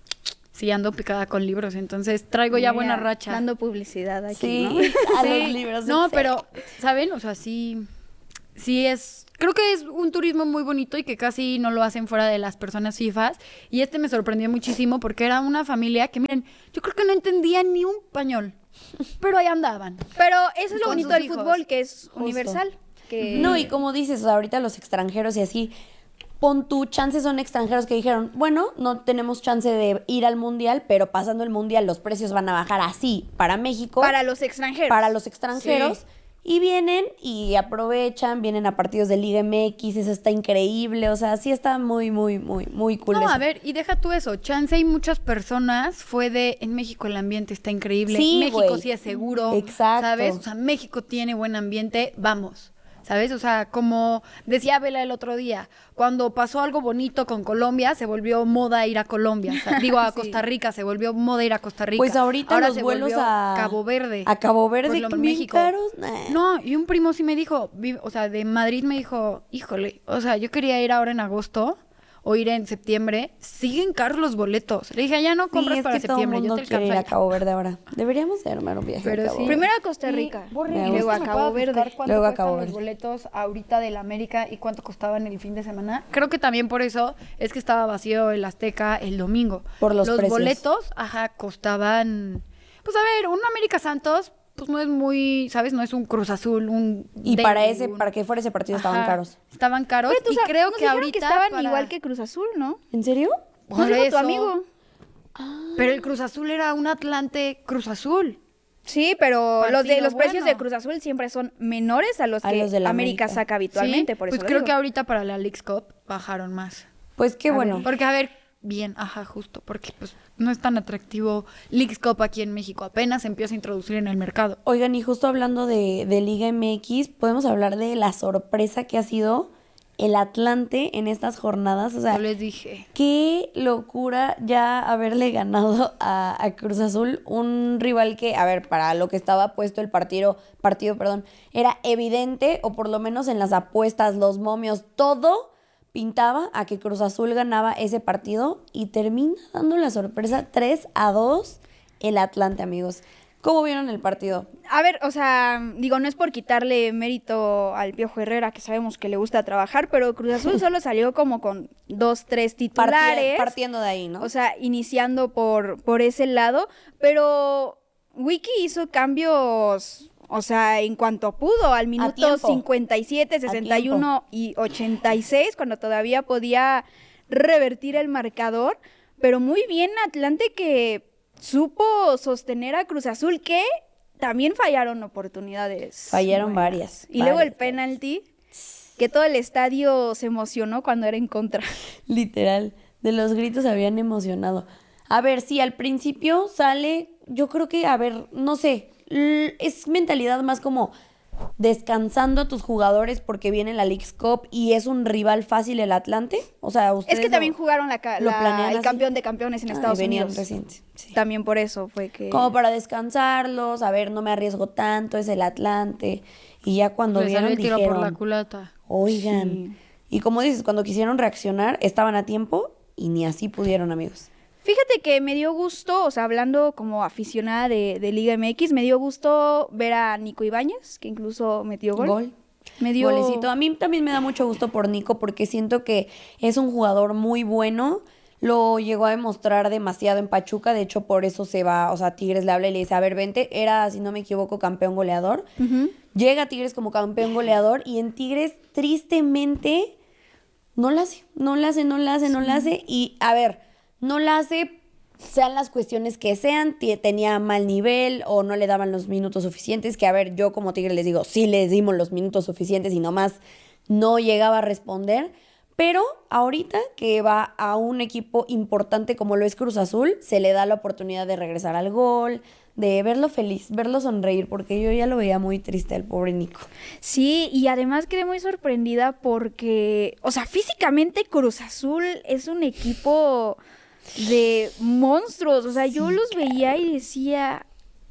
Sí, ando picada con libros, entonces traigo ya Mira, buena racha. Dando publicidad aquí, sí, ¿no? a sí. los libros. No, pero, ¿saben? O sea, sí... Sí es, creo que es un turismo muy bonito y que casi no lo hacen fuera de las personas fifas. Y este me sorprendió muchísimo porque era una familia que, miren, yo creo que no entendían ni un español, pero ahí andaban. Pero eso es lo Con bonito del hijos. fútbol, que es Justo. universal. Que... No, y como dices, ahorita los extranjeros y así, pon tu chance, son extranjeros que dijeron, bueno, no tenemos chance de ir al mundial, pero pasando el mundial los precios van a bajar así para México. Para los extranjeros. Para los extranjeros. Sí. Y vienen y aprovechan, vienen a partidos de Liga M X, eso está increíble, o sea, sí está muy, muy, muy, muy cool. No, eso. a ver, y deja tú eso, chance y muchas personas fue de, en México el ambiente está increíble, sí, México güey. sí es seguro, Exacto. ¿sabes? O sea, México tiene buen ambiente, vamos. ¿Sabes? O sea, como decía Bela el otro día, cuando pasó algo bonito con Colombia, se volvió moda ir a Colombia. O sea, digo, a Costa Rica, se volvió moda ir a Costa Rica. Pues ahorita Ahora los se vuelos volvió a Cabo Verde. A Cabo Verde, Pues lo- bien México. caros. Nah. No, y un primo sí me dijo, vi- o sea, de Madrid me dijo, híjole, o sea, yo quería ir ahora en agosto. o ir en septiembre, siguen caros los boletos. Le dije, ya no compras sí, para es que septiembre, todo yo mundo te quiere ir a alcanzo. Cabo Verde ahora. Deberíamos de armar un viaje Pero a Cabo sí. Verde. Primero a Costa Rica Y, Borre, y ¿me luego a puedes Cabo Verde. buscar ¿Cuánto Luego a cuestan Cabo los Verde. boletos ahorita del América y cuánto costaban el fin de semana? Creo que también por eso es que estaba vacío el Azteca el domingo. Por los precios. boletos, ajá, costaban... Pues a ver, un América Santos, pues no es muy, ¿sabes? No es un Cruz Azul, un... Y derbi, para ese, un- para que fuera ese partido Ajá, estaban caros. Estaban caros Pero tú y sabes, creo nos que dijeron ahorita que estaban para- igual que Cruz Azul, ¿no? ¿En serio? Nos Por dijo tu eso. amigo. Pero el Cruz Azul era un Atlante Cruz Azul. Sí, pero los de Partido los precios de bueno. Cruz Azul siempre son menores a los A que los de la América, América. saca habitualmente, Sí, por eso pues lo creo digo. que ahorita para la Leagues Cup bajaron más. Pues qué A bueno. ver, porque a ver, bien, ajá, justo, porque pues no es tan atractivo Leagues Cup aquí en México, apenas se empieza a introducir en el mercado. Oigan, y justo hablando de, de Liga M X, podemos hablar de la sorpresa que ha sido el Atlante en estas jornadas. O sea, Yo les dije. qué locura ya haberle ganado a, a Cruz Azul, un rival que, a ver, para lo que estaba puesto el partido, partido, perdón, era evidente, o por lo menos en las apuestas, los momios, todo pintaba a que Cruz Azul ganaba ese partido y termina dando la sorpresa tres a dos el Atlante, amigos. ¿Cómo vieron el partido? A ver, o sea, digo, no es por quitarle mérito al Piojo Herrera, que sabemos que le gusta trabajar, pero Cruz Azul solo salió como con dos, tres titulares. Parti- partiendo de ahí, ¿no? O sea, iniciando por, por ese lado, pero Wiki hizo cambios, o sea, en cuanto pudo, al minuto tiempo. cincuenta y siete, sesenta y uno y ochenta y seis, cuando todavía podía revertir el marcador, pero muy bien Atlante que supo sostener a Cruz Azul, que también fallaron oportunidades. Fallaron varias. Y luego el varias. penalti, que todo el estadio se emocionó cuando era en contra. Literal, de los gritos habían emocionado. A ver, sí, al principio sale, yo creo que, a ver, no sé, l- es mentalidad más como descansando a tus jugadores porque viene la Leagues Cup y es un rival fácil el Atlante. O sea, ustedes Es que lo- también jugaron la, ca- lo la- planean el así. campeón de campeones en Ah, Estados venían Unidos. recientes, También por eso fue que... como para descansarlos, a ver, no me arriesgo tanto, es el Atlante. Y ya cuando Le salió vieron el tiro dijeron, por la culata. oigan. Y como dices, cuando quisieron reaccionar, estaban a tiempo y ni así pudieron, amigos. Fíjate que me dio gusto, o sea, hablando como aficionada de, de Liga M X, me dio gusto ver a Nico Ibáñez, que incluso metió gol. Gol. Me dio... Golecito. A mí también me da mucho gusto por Nico porque siento que es un jugador muy bueno. Lo llegó a demostrar demasiado en Pachuca. De hecho, por eso se va. O sea, Tigres le habla y le dice, a ver, vente. Era, si no me equivoco, campeón goleador. Ujú. Llega a Tigres como campeón goleador y en Tigres, tristemente, no la hace. No la hace, no la hace, no la hace. Y, a ver, no la hace... sean las cuestiones que sean, t- tenía mal nivel o no le daban los minutos suficientes, que a ver, yo como Tigre les digo, sí les dimos los minutos suficientes y nomás no llegaba a responder, pero ahorita que va a un equipo importante como lo es Cruz Azul, se le da la oportunidad de regresar al gol, de verlo feliz, verlo sonreír, porque yo ya lo veía muy triste al pobre Nico. Sí, y además quedé muy sorprendida porque, o sea, físicamente Cruz Azul es un equipo de monstruos, o sea, yo los veía y decía,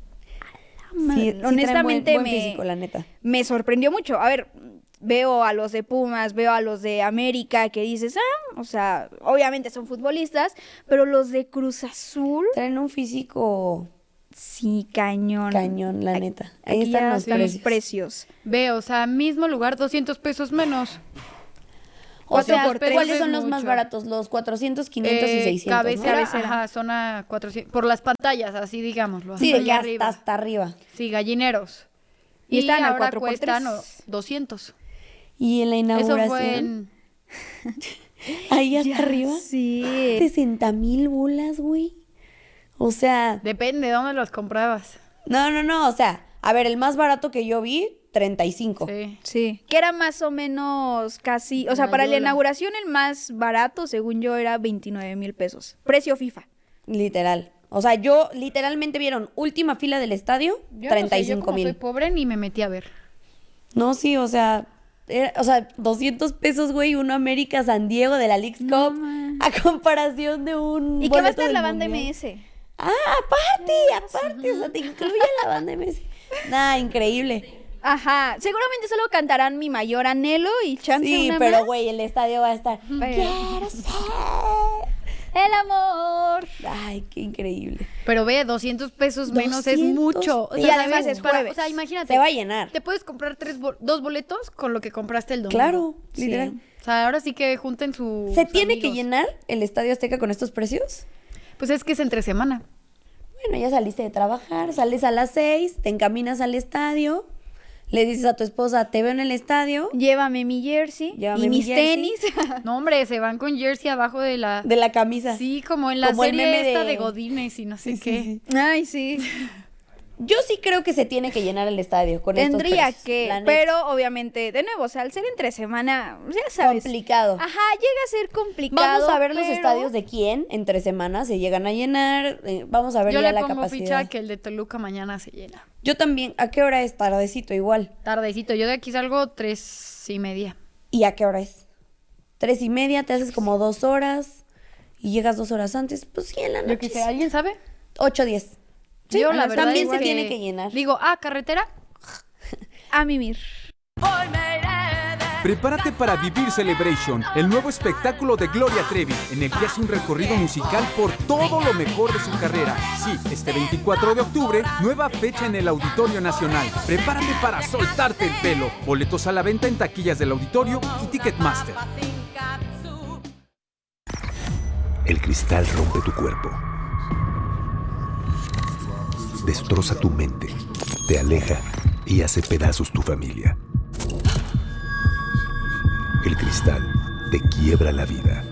"A la madre". Sí, sí traen honestamente buen, buen me, físico, la neta. me sorprendió mucho. A ver, veo a los de Pumas, veo a los de América que dices, ah, o sea, obviamente son futbolistas, pero los de Cruz Azul traen un físico sí, cañón. Cañón, la neta. Ahí Aquí están ya los están precios. los precios. Ve, o sea, mismo lugar, doscientos pesos menos. O Cuatro sea, por tres ¿cuáles es son los más mucho. baratos? Los cuatrocientos, quinientos y Eh, seiscientos, cabecera, ¿no? ajá, zona cuatrocientos. Por las pantallas, así digámoslo. Sí, hasta de que allá hasta, arriba. hasta arriba. Sí, gallineros. Y Y, están al ahora cuatro por cuestan tres. o, doscientos. Y en la inauguración, Eso fue en... ahí hasta Ya arriba, sí. sesenta mil bolas, güey. O sea, Depende de dónde los comprabas. no, no, no, o sea, a ver, el más barato que yo vi, treinta y cinco. Sí. Sí, que era más o menos casi, o sea, Una para la yola. inauguración el más barato, según yo, era veintinueve mil pesos. Precio FIFA. Literal. O sea, yo, literalmente vieron última fila del estadio, Yo treinta y no sé, yo cinco como soy mil. pobre ni me metí a ver. No, sí, o sea, era- o sea, doscientos pesos, güey, uno América San Diego de la Leagues Cup, a comparación de un ¿Y qué va a boleto estar del la banda Mundial. M S? Ah, aparte, aparte, o sea, te incluye la banda M S. Nah, increíble. Ajá, seguramente solo cantarán Mi Mayor Anhelo y chance Sí, una pero más. güey, el estadio va a estar. Pero- Quiero ser el amor. Ay, qué increíble. Pero ve, doscientos pesos menos es doscientos mucho. O pesos. sea, Y además ¿sabes? es Para- jueves. O sea, imagínate. Se va a llenar. Te puedes comprar tres bo- dos boletos con lo que compraste el domingo. Claro, Sí. literal. O sea, ahora sí que junten su. ¿Se tiene que llenar el Estadio Azteca con estos precios? Pues es que es entre semana. Bueno, ya saliste de trabajar, sales a las seis, te encaminas al estadio, le dices a tu esposa, te veo en el estadio. Llévame mi jersey Llévame y mi mis jersey. tenis. No, hombre, se van con jersey abajo de la. De la camisa. Sí, como en la Como el serie meme esta de- de Godínez y no sé Sí, sí, qué. sí. Ay, sí. Yo sí creo que se tiene que llenar el estadio con estos Tendría precios, que, la neta. pero obviamente, de nuevo, o sea, al ser entre semana, ya sabes. Complicado. Ajá, llega a ser complicado. Vamos a ver los pero- estadios de quién entre semanas se llegan a llenar. eh, vamos a ver Yo ya le la pongo capacidad. ficha que el de Toluca mañana se llena. Yo también. ¿A qué hora es? Tardecito igual. Tardecito. Yo de aquí salgo tres y media. ¿Y a qué hora es? Tres y media, te haces como dos horas y llegas dos horas antes. Pues sí, en la Yo noche. qué sé, ¿alguien sabe? Ocho, diez. Sí, Yo la verdad también es se que tiene que llenar. Digo, ah, carretera. A mimir. Prepárate para vivir Celebration, el nuevo espectáculo de Gloria Trevi, en el que hace un recorrido musical por todo lo mejor de su carrera. Sí, este veinticuatro de octubre, nueva fecha en el Auditorio Nacional. Prepárate para soltarte el pelo. Boletos a la venta en taquillas del auditorio y Ticketmaster. El cristal rompe tu cuerpo. Destroza tu mente, te aleja y hace pedazos tu familia. El cristal te quiebra la vida.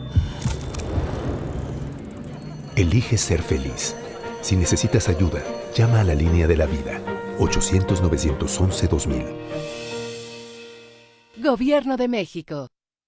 Elige ser feliz. Si necesitas ayuda, llama a la línea de la vida. ochocientos, novecientos once, dos mil. Gobierno de México.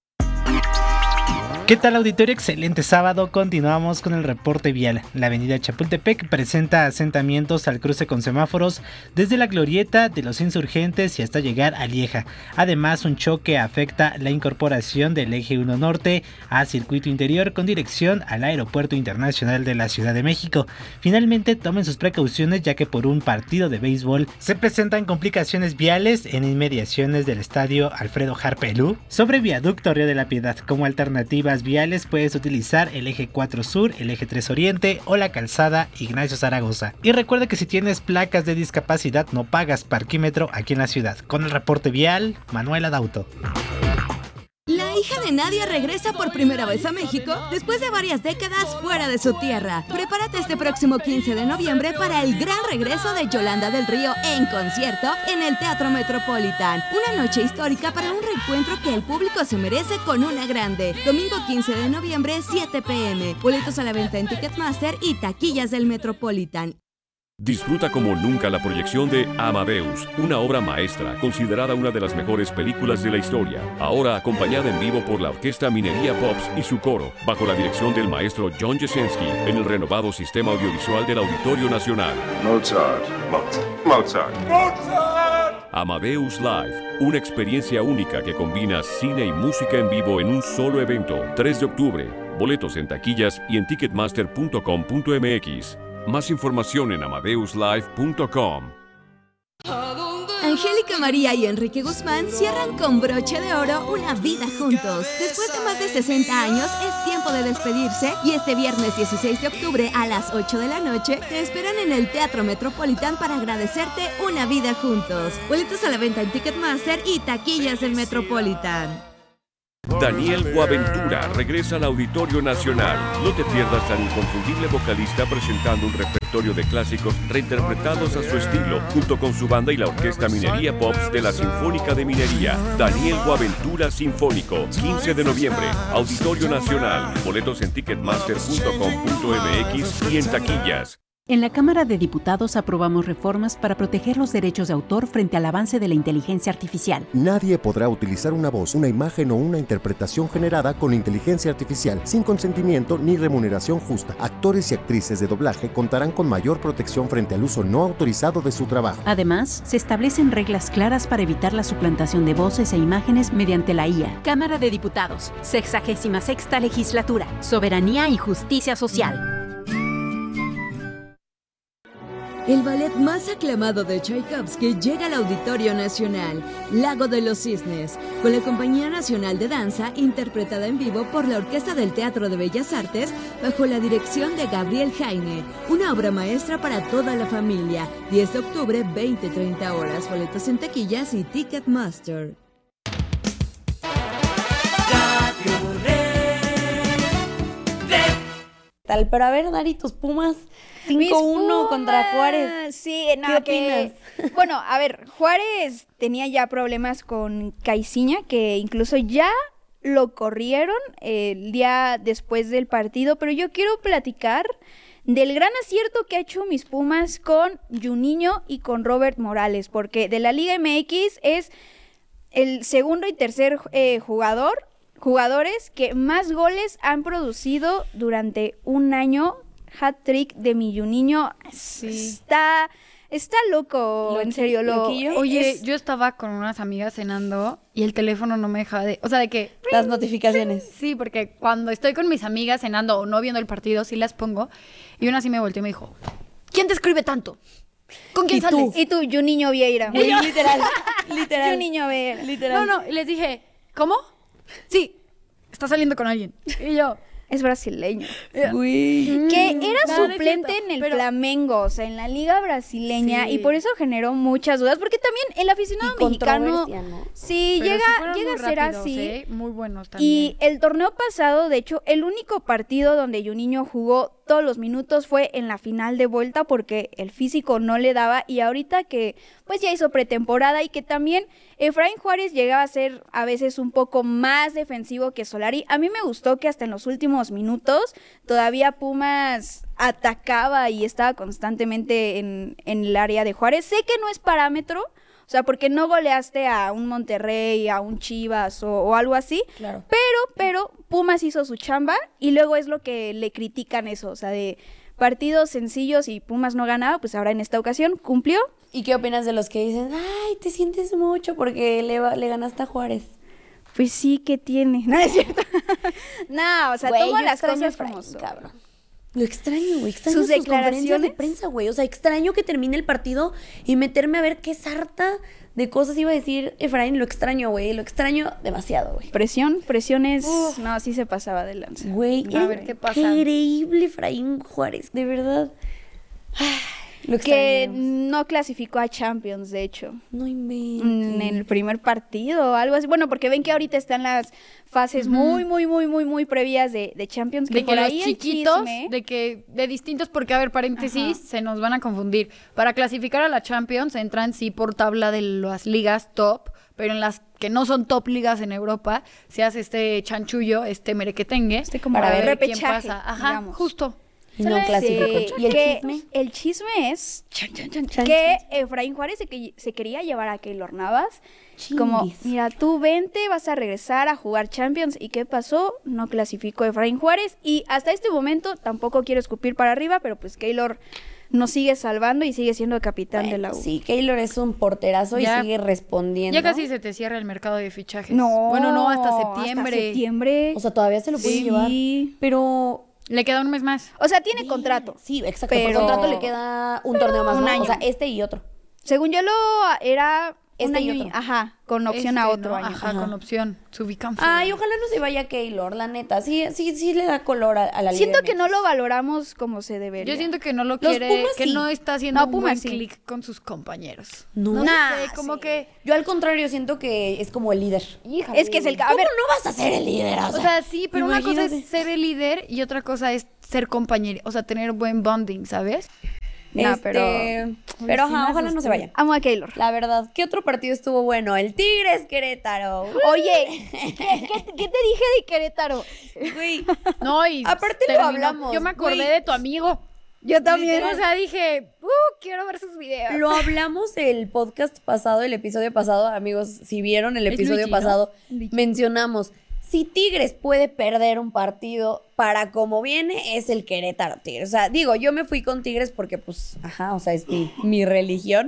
¿Qué tal, auditorio? Excelente sábado. Continuamos con el reporte vial. La avenida Chapultepec presenta asentamientos al cruce con semáforos desde la glorieta de los Insurgentes y hasta llegar a Lieja. Además, un choque afecta la incorporación del eje uno norte a circuito interior con dirección al Aeropuerto Internacional de la Ciudad de México. Finalmente, tomen sus precauciones ya que por un partido de béisbol se presentan complicaciones viales en inmediaciones del estadio Alfredo Harpelú. Sobre viaducto Río de la Piedad, como alternativa viales puedes utilizar el eje cuatro sur, el eje tres oriente o la calzada Ignacio Zaragoza. Y recuerda que si tienes placas de discapacidad no pagas parquímetro aquí en la ciudad. Con el reporte vial, Manuel Adauto. La hija de Nadia regresa por primera vez a México después de varias décadas fuera de su tierra. Prepárate este próximo quince de noviembre para el gran regreso de Yolanda del Río en concierto en el Teatro Metropolitan. Una noche histórica para un reencuentro que el público se merece con una grande. Domingo quince de noviembre, siete pe eme. Boletos a la venta en Ticketmaster y taquillas del Metropolitan. Disfruta como nunca la proyección de Amadeus, una obra maestra considerada una de las mejores películas de la historia. Ahora acompañada en vivo por la Orquesta Minería Pops y su coro, bajo la dirección del maestro John Jasinski, en el renovado sistema audiovisual del Auditorio Nacional. Mozart, Mozart, Mozart, Mozart. Amadeus Live, una experiencia única que combina cine y música en vivo en un solo evento. tres de octubre. Boletos en taquillas y en ticketmaster punto com punto eme equis. Más información en amadeus live punto com. Angélica María y Enrique Guzmán cierran con broche de oro una vida juntos. Después de más de sesenta años, es tiempo de despedirse y este viernes dieciséis de octubre a las ocho de la noche te esperan en el Teatro Metropolitan para agradecerte una vida juntos. Boletos a la venta en Ticketmaster y taquillas del Metropolitan. Daniel Boaventura regresa al Auditorio Nacional. No te pierdas al inconfundible vocalista presentando un repertorio de clásicos reinterpretados a su estilo, junto con su banda y la Orquesta Minería Pops de la Sinfónica de Minería. Daniel Boaventura Sinfónico, quince de noviembre, Auditorio Nacional. Boletos en ticketmaster punto com punto eme equis y en taquillas. En la Cámara de Diputados aprobamos reformas para proteger los derechos de autor frente al avance de la inteligencia artificial. Nadie podrá utilizar una voz, una imagen o una interpretación generada con inteligencia artificial sin consentimiento ni remuneración justa. Actores y actrices de doblaje contarán con mayor protección frente al uso no autorizado de su trabajo. Además, se establecen reglas claras para evitar la suplantación de voces e imágenes mediante la I A. Cámara de Diputados, sexagésima sexta legislatura, soberanía y justicia social. El ballet más aclamado de Tchaikovsky llega al Auditorio Nacional, Lago de los Cisnes, con la Compañía Nacional de Danza, interpretada en vivo por la Orquesta del Teatro de Bellas Artes, bajo la dirección de Gabriel Jaime. Una obra maestra para toda la familia. diez de octubre, veinte a treinta horas. Boletos en taquillas y Ticketmaster. Tal, pero a ver, Dari, tus Pumas cinco uno contra Juárez. Sí, no, ¿Qué que, opinas? Bueno, a ver, Juárez tenía ya problemas con Caiciña, que incluso ya lo corrieron el día después del partido, pero yo quiero platicar del gran acierto que ha hecho mis Pumas con Juninho y con Robert Morales, porque de la Liga M X es el segundo y tercer eh, jugador jugadores que más goles han producido durante un año. Hat-trick de mi Juninho. Sí. Está, está loco, Lo en que- serio. Lo, loquillo. Oye, es- yo estaba con unas amigas cenando y el teléfono no me dejaba de... O sea, de que... Las notificaciones. Sí, porque cuando estoy con mis amigas cenando o no viendo el partido, sí las pongo. Y una sí me volteó y me dijo, ¿quién te escribe tanto? ¿Con quién ¿Y sales? tú? Y tú, Juninho Vieira. Y yo- literal, literal. Juninho Vieira. No, no, y les dije, ¿cómo? Sí, está saliendo con alguien. Y yo... Es brasileño. Uy. Que Mm, era no, no es suplente cierto, en el pero- Flamengo, o sea, en la liga brasileña, Sí. y por eso generó muchas dudas, porque también el aficionado Y mexicano, controversia, ¿no? sí, Pero llega, sí fueron llega a muy ser rápidos, así. ¿eh? Muy buenos también. Y el torneo pasado, de hecho, el único partido donde Juninho jugó todos los minutos fue en la final de vuelta porque el físico no le daba, y ahorita que pues ya hizo pretemporada y que también Efraín Juárez llegaba a ser a veces un poco más defensivo que Solari. A mí me gustó que hasta en los últimos minutos todavía Pumas atacaba y estaba constantemente en, en el área de Juárez. Sé que no es parámetro, o sea, porque no goleaste a un Monterrey, a un Chivas o, o algo así. Claro. Pero, pero Pumas hizo su chamba y luego es lo que le critican eso, o sea, de partidos sencillos y Pumas no ganaba, pues ahora en esta ocasión cumplió. ¿Y qué opinas de los que dicen, ay, te sientes mucho porque le, va- le ganaste a Juárez? Pues sí, ¿qué tiene? No, es cierto. No, o sea, Güey, toma yo las extraño a cosas Efraín, como son. cabrón. Lo extraño, güey. Extraño Sus sus, conferencias de declaraciones. prensa, güey. O sea, extraño que termine el partido y meterme a ver qué sarta de cosas iba a decir Efraín. Lo extraño, güey. Lo extraño demasiado, güey. Presión, presiones. Uf. No, sí se pasaba de lanza. Güey, A era ver qué pasa. increíble Efraín Juárez, de verdad. Ay, lo Que extraño. no clasificó a Champions, de hecho. No inventes. En el primer partido o algo así. Bueno, porque ven que ahorita están las fases muy, muy, muy, muy, muy previas de, de Champions. Que De que por los ahí el chiquitos, chisme- de que de distintos, porque a ver, paréntesis, Ajá. se nos van a confundir. Para clasificar a la Champions entran sí por tabla de las ligas top, pero en las que no son top ligas en Europa se hace este chanchullo, este merequetengue, Este como para ver quién repechaje, pasa. Ajá, digamos. justo. Y no Sí, clasificó. ¿Y el que chisme? El chisme es chan, chan, chan, Chan, que chan, Efraín Juárez se, que- se quería llevar a Keylor Navas. Como, Chinguis. mira, tú vente, vas a regresar a jugar Champions. ¿Y qué pasó? No clasificó Efraín Juárez. Y hasta este momento tampoco quiero escupir para arriba, pero pues Keylor nos sigue salvando y sigue siendo capitán de la U. Sí, Keylor es un porterazo Ya- y sigue respondiendo. Ya casi se te cierra el mercado de fichajes. No, Bueno, no, hasta septiembre. Hasta septiembre. O sea, todavía se lo pueden Sí. llevar. Pero Le queda un mes más. O sea, tiene contrato. sí, exacto. Pero- Por contrato le queda un torneo más, un ¿no? año. O sea, este y otro. Según yo lo era un Este y año y- otro. ajá, con opción a Este, otro ¿no? año. Ajá, con opción. To become Ay, free. ojalá no se vaya Keylor, la neta. Sí, sí, sí le da color a, a la Siento Liga que no M X. lo valoramos como se debería. Yo siento que no lo Los quiere, Pumas que sí. no está haciendo No, un Pumas buen sí. clic con sus compañeros. No. No Nah, sé, como sí. que... Yo al contrario siento que es como el líder. Es que es el... A ¿Cómo ver, no vas a ser el líder? O O sea, sea, sí, pero una cosa imagínate. es ser el líder y otra cosa es ser compañero, o sea, tener buen bonding, ¿sabes? No, este, pero- pero Sí ajá, me ojalá no se asusté. vaya. Amo a Keylor. La verdad, ¿qué otro partido estuvo bueno? El Tigres Querétaro. Oye, ¿qué, qué, qué te dije de Querétaro? Güey, No, y Aparte lo terminó- hablamos, Yo me acordé güey. de tu amigo. Yo también. O sea, dije, uh, quiero ver sus videos. lo hablamos el podcast pasado, el episodio pasado, amigos, si vieron el Es episodio Luigi, ¿no? pasado, Luigi. mencionamos, si Tigres puede perder un partido para como viene, es el Querétaro Tigres. O sea, digo, yo me fui con Tigres porque, pues, ajá, o sea, es mi, mi religión.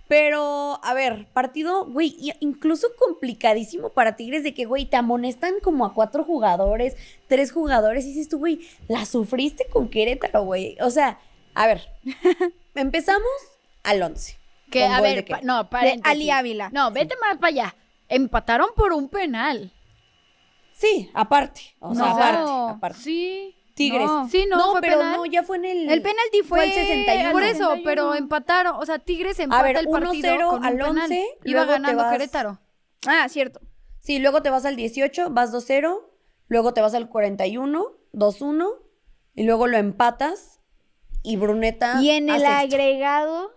Pero, a ver, partido, güey, y- incluso complicadísimo para Tigres de que, güey, te amonestan como a cuatro jugadores, tres jugadores, y dices tú, güey, la sufriste con Querétaro, güey. O sea, a ver, empezamos al once. Que, a ver, pa, no, paréntesis. Ali Ávila. No, vete sí. más para allá. Empataron por un penal. Sí, aparte. O sea, no, aparte, aparte. Sí. Tigres. No. Sí, no, no fue pero penal. no, ya fue en el... El penalti fue, fue el sesenta y uno. Por eso, sesenta y uno. pero empataron. O sea, Tigres empata a ver, el partido uno cero con un al penal. once. Iba luego ganando te vas... Querétaro. Ah, cierto. Sí, luego te vas al dieciocho, vas dos cero. Luego te vas al cuarenta y uno, dos uno. Y luego lo empatas. Y Bruneta... Y en el hace agregado...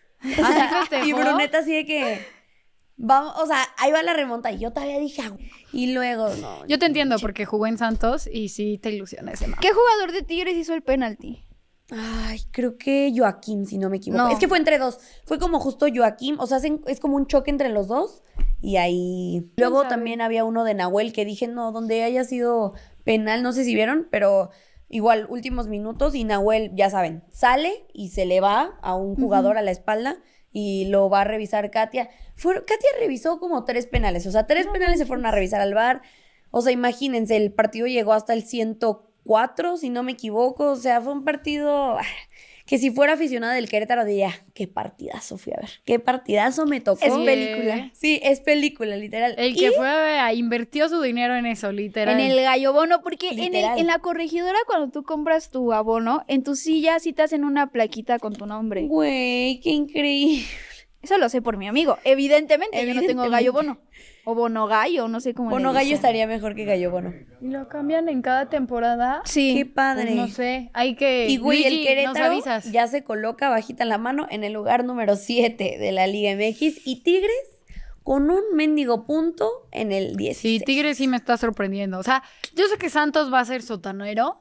Ah, y Bruneta así de que... Vamos, o sea, ahí va la remonta. Y yo todavía dije... Ah, y luego, no. Yo te entiendo, porque jugó en Santos y sí te ilusiona ese mapa. ¿Qué jugador de Tigres hizo el penalti? Ay, creo que Joaquín, si no me equivoco. No. Es que fue entre dos. Fue como justo Joaquín. O sea, hacen- es como un choque entre los dos. Y ahí... Luego sabe? también había uno de Nahuel que dije, no, donde haya sido penal, no sé si vieron, pero igual, últimos minutos. Y Nahuel, ya saben, sale y se le va a un jugador a la espalda y lo va a revisar Katia. Fue, Katia revisó como tres penales. O sea, tres penales se fueron a revisar al V A R. O sea, imagínense, el partido llegó hasta el ciento cuatro, si no me equivoco. O sea, fue un partido ah, que si fuera aficionada del Querétaro diría, qué partidazo fui a ver. Qué partidazo me tocó. Es película. Sí, es película, literal. El Y- que fue a invirtió su dinero en eso, literal. En el gallo bono, porque en, el, Literal. en la corregidora cuando tú compras tu abono, en tu silla sí te hacen una plaquita con tu nombre. Güey, qué increíble. Eso lo sé por mi amigo. Evidentemente, yo no tengo Evidentemente. gallo bono. O bono gallo, no sé cómo le Bono Gallo dicen. estaría mejor que Gallo Bono. Y lo cambian en cada temporada. Sí. Qué padre. Pues no sé, hay que... Y güey, Luigi, el Querétaro nos avisas. ya se coloca bajita la mano en el lugar número siete de la Liga M X. Y Tigres con un mendigo punto en el dieciséis. Sí, Tigres sí me está sorprendiendo. O sea, yo sé que Santos va a ser sotanero.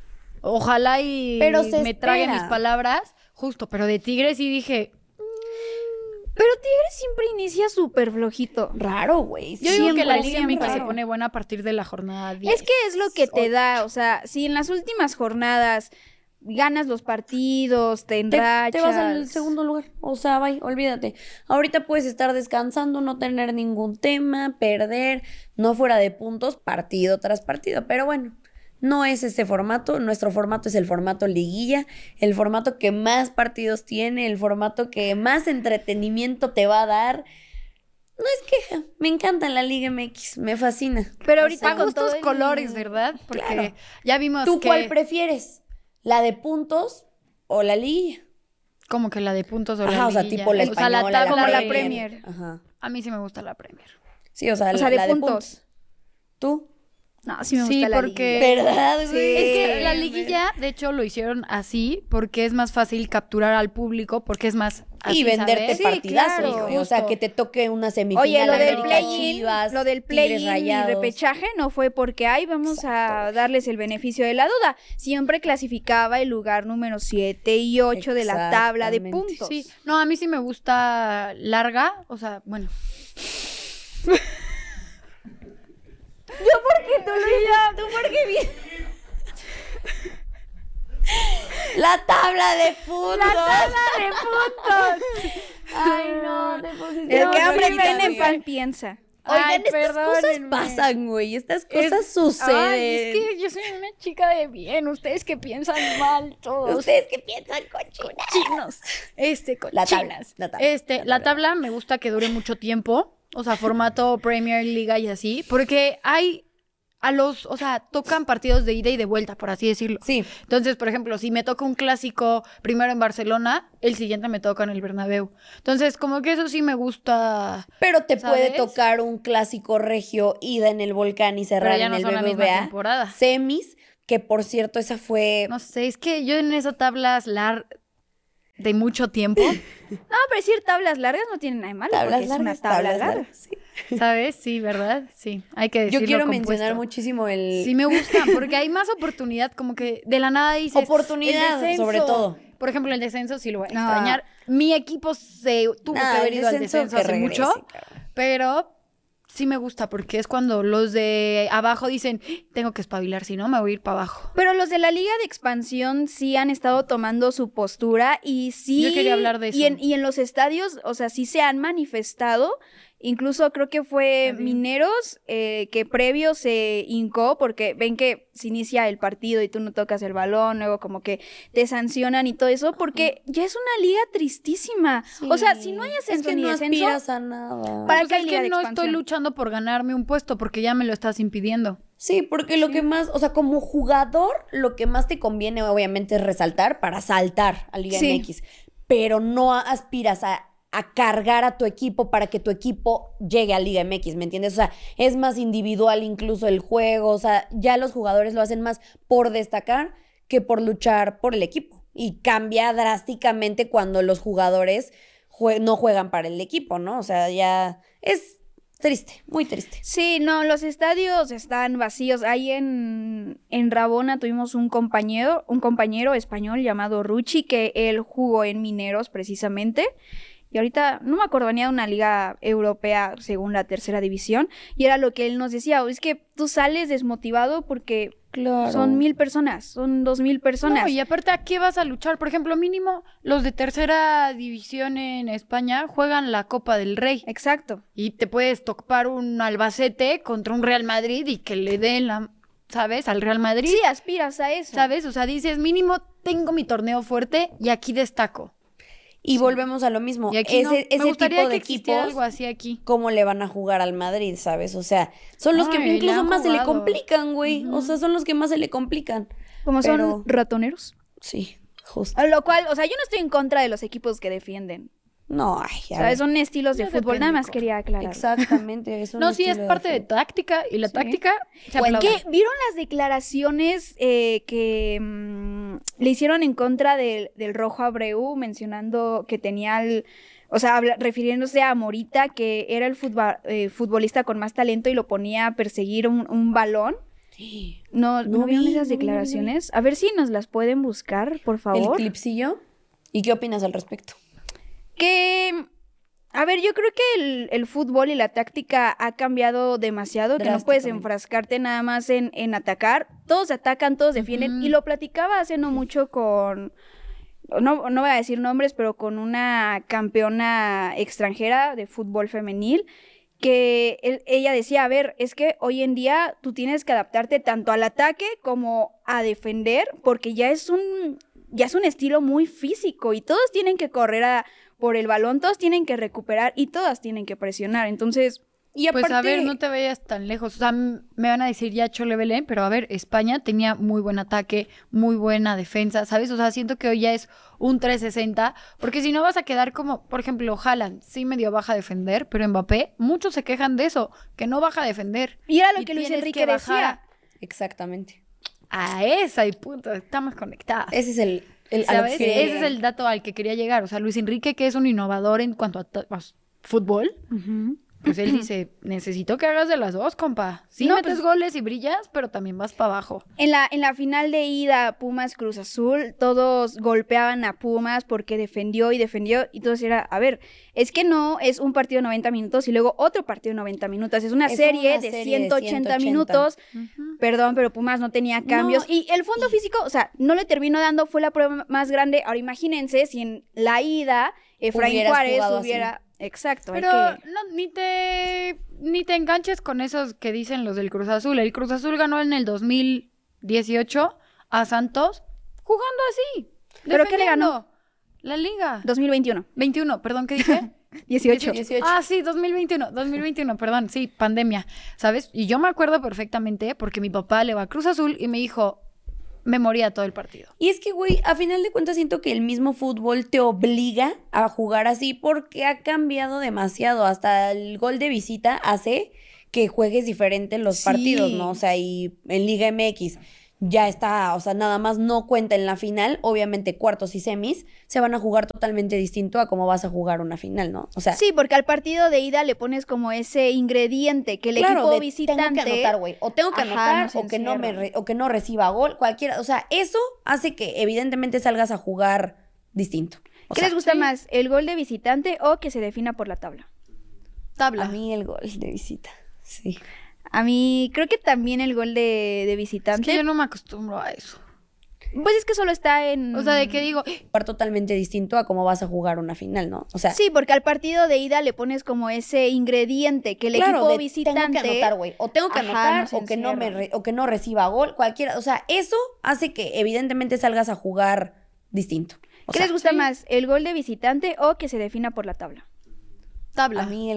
Ojalá y Pero se me traguen espera. mis palabras. Justo, pero de Tigres sí dije... Pero Tigres siempre inicia súper flojito. Raro, güey. Yo digo que la Siempre, Liga M X siempre. se pone buena a partir de la jornada diez. Es que es lo que te da, o sea, si en las últimas jornadas ganas los partidos, te Te, enrachas. te vas al segundo lugar. O sea, bye, olvídate. Ahorita puedes estar descansando, no tener ningún tema, perder, no fuera de puntos, partido tras partido. Pero bueno, no es ese formato. Nuestro formato es el formato liguilla, el formato que más partidos tiene, el formato que más entretenimiento te va a dar. No es queja, me encanta la Liga M X, me fascina. Pero ahorita Para con todo gustos el- colores, ¿verdad? Porque Claro. ya vimos ¿Tú que... cuál prefieres? ¿La de puntos o la liguilla? Como que la de puntos o la Ajá, o sea, liguilla. tipo la O sea, la española, la tabla Como la de- Premier. Ajá. A mí sí me gusta la Premier. Sí, o sea, O la, sea, de la puntos. ¿Tú? No, sí me gusta Sí, la porque... liguilla. ¿Verdad, Sí. güey? Es que la liguilla, de hecho, lo hicieron así porque es más fácil capturar al público, porque es más así, Y venderte ¿sabes? Sí, partidazo, claro. güey. O sea, Justo. que te toque una semifinal. Oye, lo del América, play-in, Chivas, lo del Tigres play-in y Rayados. repechaje no fue porque ay, vamos a darles el beneficio de la duda. Siempre clasificaba el lugar número siete y ocho de la tabla de Exactamente. puntos. Sí, no, a mí sí me gusta larga, o sea, bueno. Yo porque tú lo tú porque bien. La tabla de puntos. La tabla de puntos. Ay, no, te pusiste El que hambre bonita, tiene amiga. pan piensa. Oigan, Ay, estas cosas perdónenme. pasan, güey. Estas Es- cosas suceden. Ay, es que yo soy una chica de bien, ustedes que piensan mal todos. Ustedes que piensan cochinas. Chinos. Este, La tabla, cochinas. la tabla, Este, la tabla me gusta que dure mucho tiempo. O sea, formato Premier, Liga y así. Porque hay a los, o sea, tocan partidos de ida y de vuelta, por así decirlo. Sí. Entonces, por ejemplo, si me toca un clásico primero en Barcelona, el siguiente me toca en el Bernabéu. Entonces, como que eso sí me gusta. Pero te ¿sabes? puede tocar un clásico regio, ida en el Volcán y cerrar Pero ya en no el son la B B misma V A. temporada. Semis, que por cierto, esa fue... No sé, es que yo en esas tablas lar de mucho tiempo, No, pero decir tablas largas no tiene nada de malo. Tablas porque es una largas, tabla tablas larga. largas, sí. ¿sabes? Sí, ¿verdad? Sí, hay que decirlo Yo quiero compuesto. mencionar muchísimo el... Sí me gusta, porque hay más oportunidad, como que de la nada dices... Oportunidad, el descenso. sobre todo. Por ejemplo, el descenso sí lo voy a No. extrañar. Mi equipo se tuvo Nah, que haber el ido al descenso descenso que hace regrese, mucho, cabrón. pero sí me gusta, porque es cuando los de abajo dicen, tengo que espabilar, si no me voy a ir para abajo. Pero los de la Liga de Expansión sí han estado tomando su postura y sí... Yo quería hablar de Y eso. en, y en los estadios, o sea, sí se han manifestado Incluso creo que fue Mineros eh, que previo se hincó porque ven que se inicia el partido y tú no tocas el balón, luego como que te sancionan y todo eso, porque ya es una liga tristísima. Sí. O sea, si no hay ascenso es que ni no descenso, aspiras a nada. ¿Para pues qué es que no estoy luchando por ganarme un puesto porque ya me lo estás impidiendo. Sí, porque lo sí. que más, o sea, como jugador, lo que más te conviene obviamente es resaltar para saltar a Liga sí. M X, pero no aspiras a a cargar a tu equipo para que tu equipo llegue a Liga M X, ¿me entiendes? O sea, es más individual incluso el juego, o sea, ya los jugadores lo hacen más por destacar que por luchar por el equipo. Y cambia drásticamente cuando los jugadores jue- no juegan para el equipo, ¿no? O sea, ya es triste, muy triste. Sí, no, los estadios están vacíos. Ahí en, en Rabona tuvimos un compañero, un compañero español llamado Ruchi, que él jugó en Mineros precisamente. Y ahorita no me acuerdo, venía de una liga europea según la tercera división, y era lo que él nos decía, es que tú sales desmotivado porque claro. son mil personas, son dos mil personas. No, y aparte, ¿a qué vas a luchar? Por ejemplo, mínimo los de tercera división en España juegan la Copa del Rey. Exacto. Y te puedes topar un Albacete contra un Real Madrid y que le den la... ¿sabes? Al Real Madrid. Sí, aspiras a eso. ¿Sabes? O sea, dices, mínimo tengo mi torneo fuerte y aquí destaco. Y sí. volvemos a lo mismo. Y aquí ese no. Me ese gustaría tipo de que existiera equipos, algo así aquí. ¿cómo le van a jugar al Madrid, sabes? O sea, son los Ay, que incluso más jugado. se le complican, güey. Uh-huh. O sea, son los que más se le complican. Como Pero... son ratoneros. Sí, justo. A lo cual, o sea, yo no estoy en contra de los equipos que defienden. No, ay, ya. O sea, son estilos de no fútbol, nada más quería aclarar. Exactamente. Es un no, sí, es parte de, de táctica, y la sí. táctica se bueno, ¿qué? ¿Vieron las declaraciones eh, que mmm, le hicieron en contra del, del Rojo Abreu, mencionando que tenía el... O sea, habla, refiriéndose a Morita, que era el futbol, eh, futbolista con más talento y lo ponía a perseguir un, un balón? Sí. ¿No, ¿no, ¿no vieron vi, esas declaraciones? No vi. A ver si nos las pueden buscar, por favor. ¿El clipsillo? ¿Y qué opinas al respecto? Que, a ver, yo creo que el, el fútbol y la táctica ha cambiado demasiado, que no puedes enfrascarte nada más en, en atacar. Todos atacan, todos defienden, uh-huh. y lo platicaba hace no mucho con, no, no voy a decir nombres, pero con una campeona extranjera de fútbol femenil, que él, ella decía, a ver, es que hoy en día tú tienes que adaptarte tanto al ataque como a defender, porque ya es un, ya es un estilo muy físico y todos tienen que correr a... por el balón, todos tienen que recuperar y todas tienen que presionar, entonces... Y aparte, pues a ver, no te vayas tan lejos, o sea, me van a decir ya Chole Belén, pero a ver, España tenía muy buen ataque, muy buena defensa, ¿sabes? O sea, siento que hoy ya es un trescientos sesenta, porque si no vas a quedar como, por ejemplo, Haaland, sí medio baja a defender, pero Mbappé, muchos se quejan de eso, que no baja a defender. Y era lo y que Luis Enrique que decía. Exactamente. A esa y punto, estamos conectadas. Ese es el... El, ¿sabes? Ese es el dato al que quería llegar. O sea, Luis Enrique, que es un innovador en cuanto a, t- a fútbol, uh-huh. pues él dice, necesito que hagas de las dos, compa. Sí, no, metes pues, goles y brillas, pero también vas para abajo. En la, en la final de ida, Pumas Cruz Azul, todos golpeaban a Pumas porque defendió y defendió, y todos era, a ver, es que no es un partido de noventa minutos y luego otro partido de noventa minutos, es una, es serie, una de serie ciento ochenta minutos, uh-huh. perdón, pero Pumas no tenía cambios, no. Y el fondo físico, o sea, no le terminó dando, fue la prueba más grande. Ahora imagínense si en la ida Efraín Juárez hubiera... Así. Exacto. Pero que... no, ni te ni te enganches con esos que dicen los del Cruz Azul. El Cruz Azul ganó en el dos mil dieciocho a Santos jugando así. ¿Pero qué le ganó? La Liga. dos mil veintiuno. veintiuno, perdón, ¿qué dije? dieciocho. dieciocho. Ah, sí, dos mil veintiuno, dos mil veintiuno, perdón, sí, pandemia, ¿sabes? Y yo me acuerdo perfectamente porque mi papá le va a Cruz Azul y me dijo... me moría todo el partido. Y es que, güey, a final de cuentas siento que el mismo fútbol te obliga a jugar así porque ha cambiado demasiado. Hasta el gol de visita hace que juegues diferente en los sí. partidos, ¿no? O sea, y en Liga M X ya está, o sea, nada más no cuenta en la final. Obviamente cuartos y semis se van a jugar totalmente distinto a cómo vas a jugar una final, ¿no? O sea, sí, porque al partido de ida le pones como ese ingrediente que el claro, equipo de, visitante... tengo que anotar, güey. O tengo que Ajá, anotar no o, que no me re, o que no reciba gol, cualquiera. O sea, eso hace que evidentemente salgas a jugar distinto. O ¿Qué sea, les gusta sí. más, el gol de visitante o que se defina por la tabla? Tabla. A mí el gol de visita, sí. A mí creo que también el gol de, de visitante. Es que yo no me acostumbro a eso. Pues es que solo está en... O sea, de que digo... Jugar totalmente distinto a cómo vas a jugar una final, ¿no? O sea... Sí, porque al partido de ida le pones como ese ingrediente que el claro, equipo de, visitante... tengo que anotar, güey. O tengo que Ajá, anotar, no o, que no me re, o que no reciba gol, cualquiera. O sea, eso hace que evidentemente salgas a jugar distinto. O ¿Qué sea, les gusta sí. más, el gol de visitante o que se defina por la tabla? Tabla. A mí el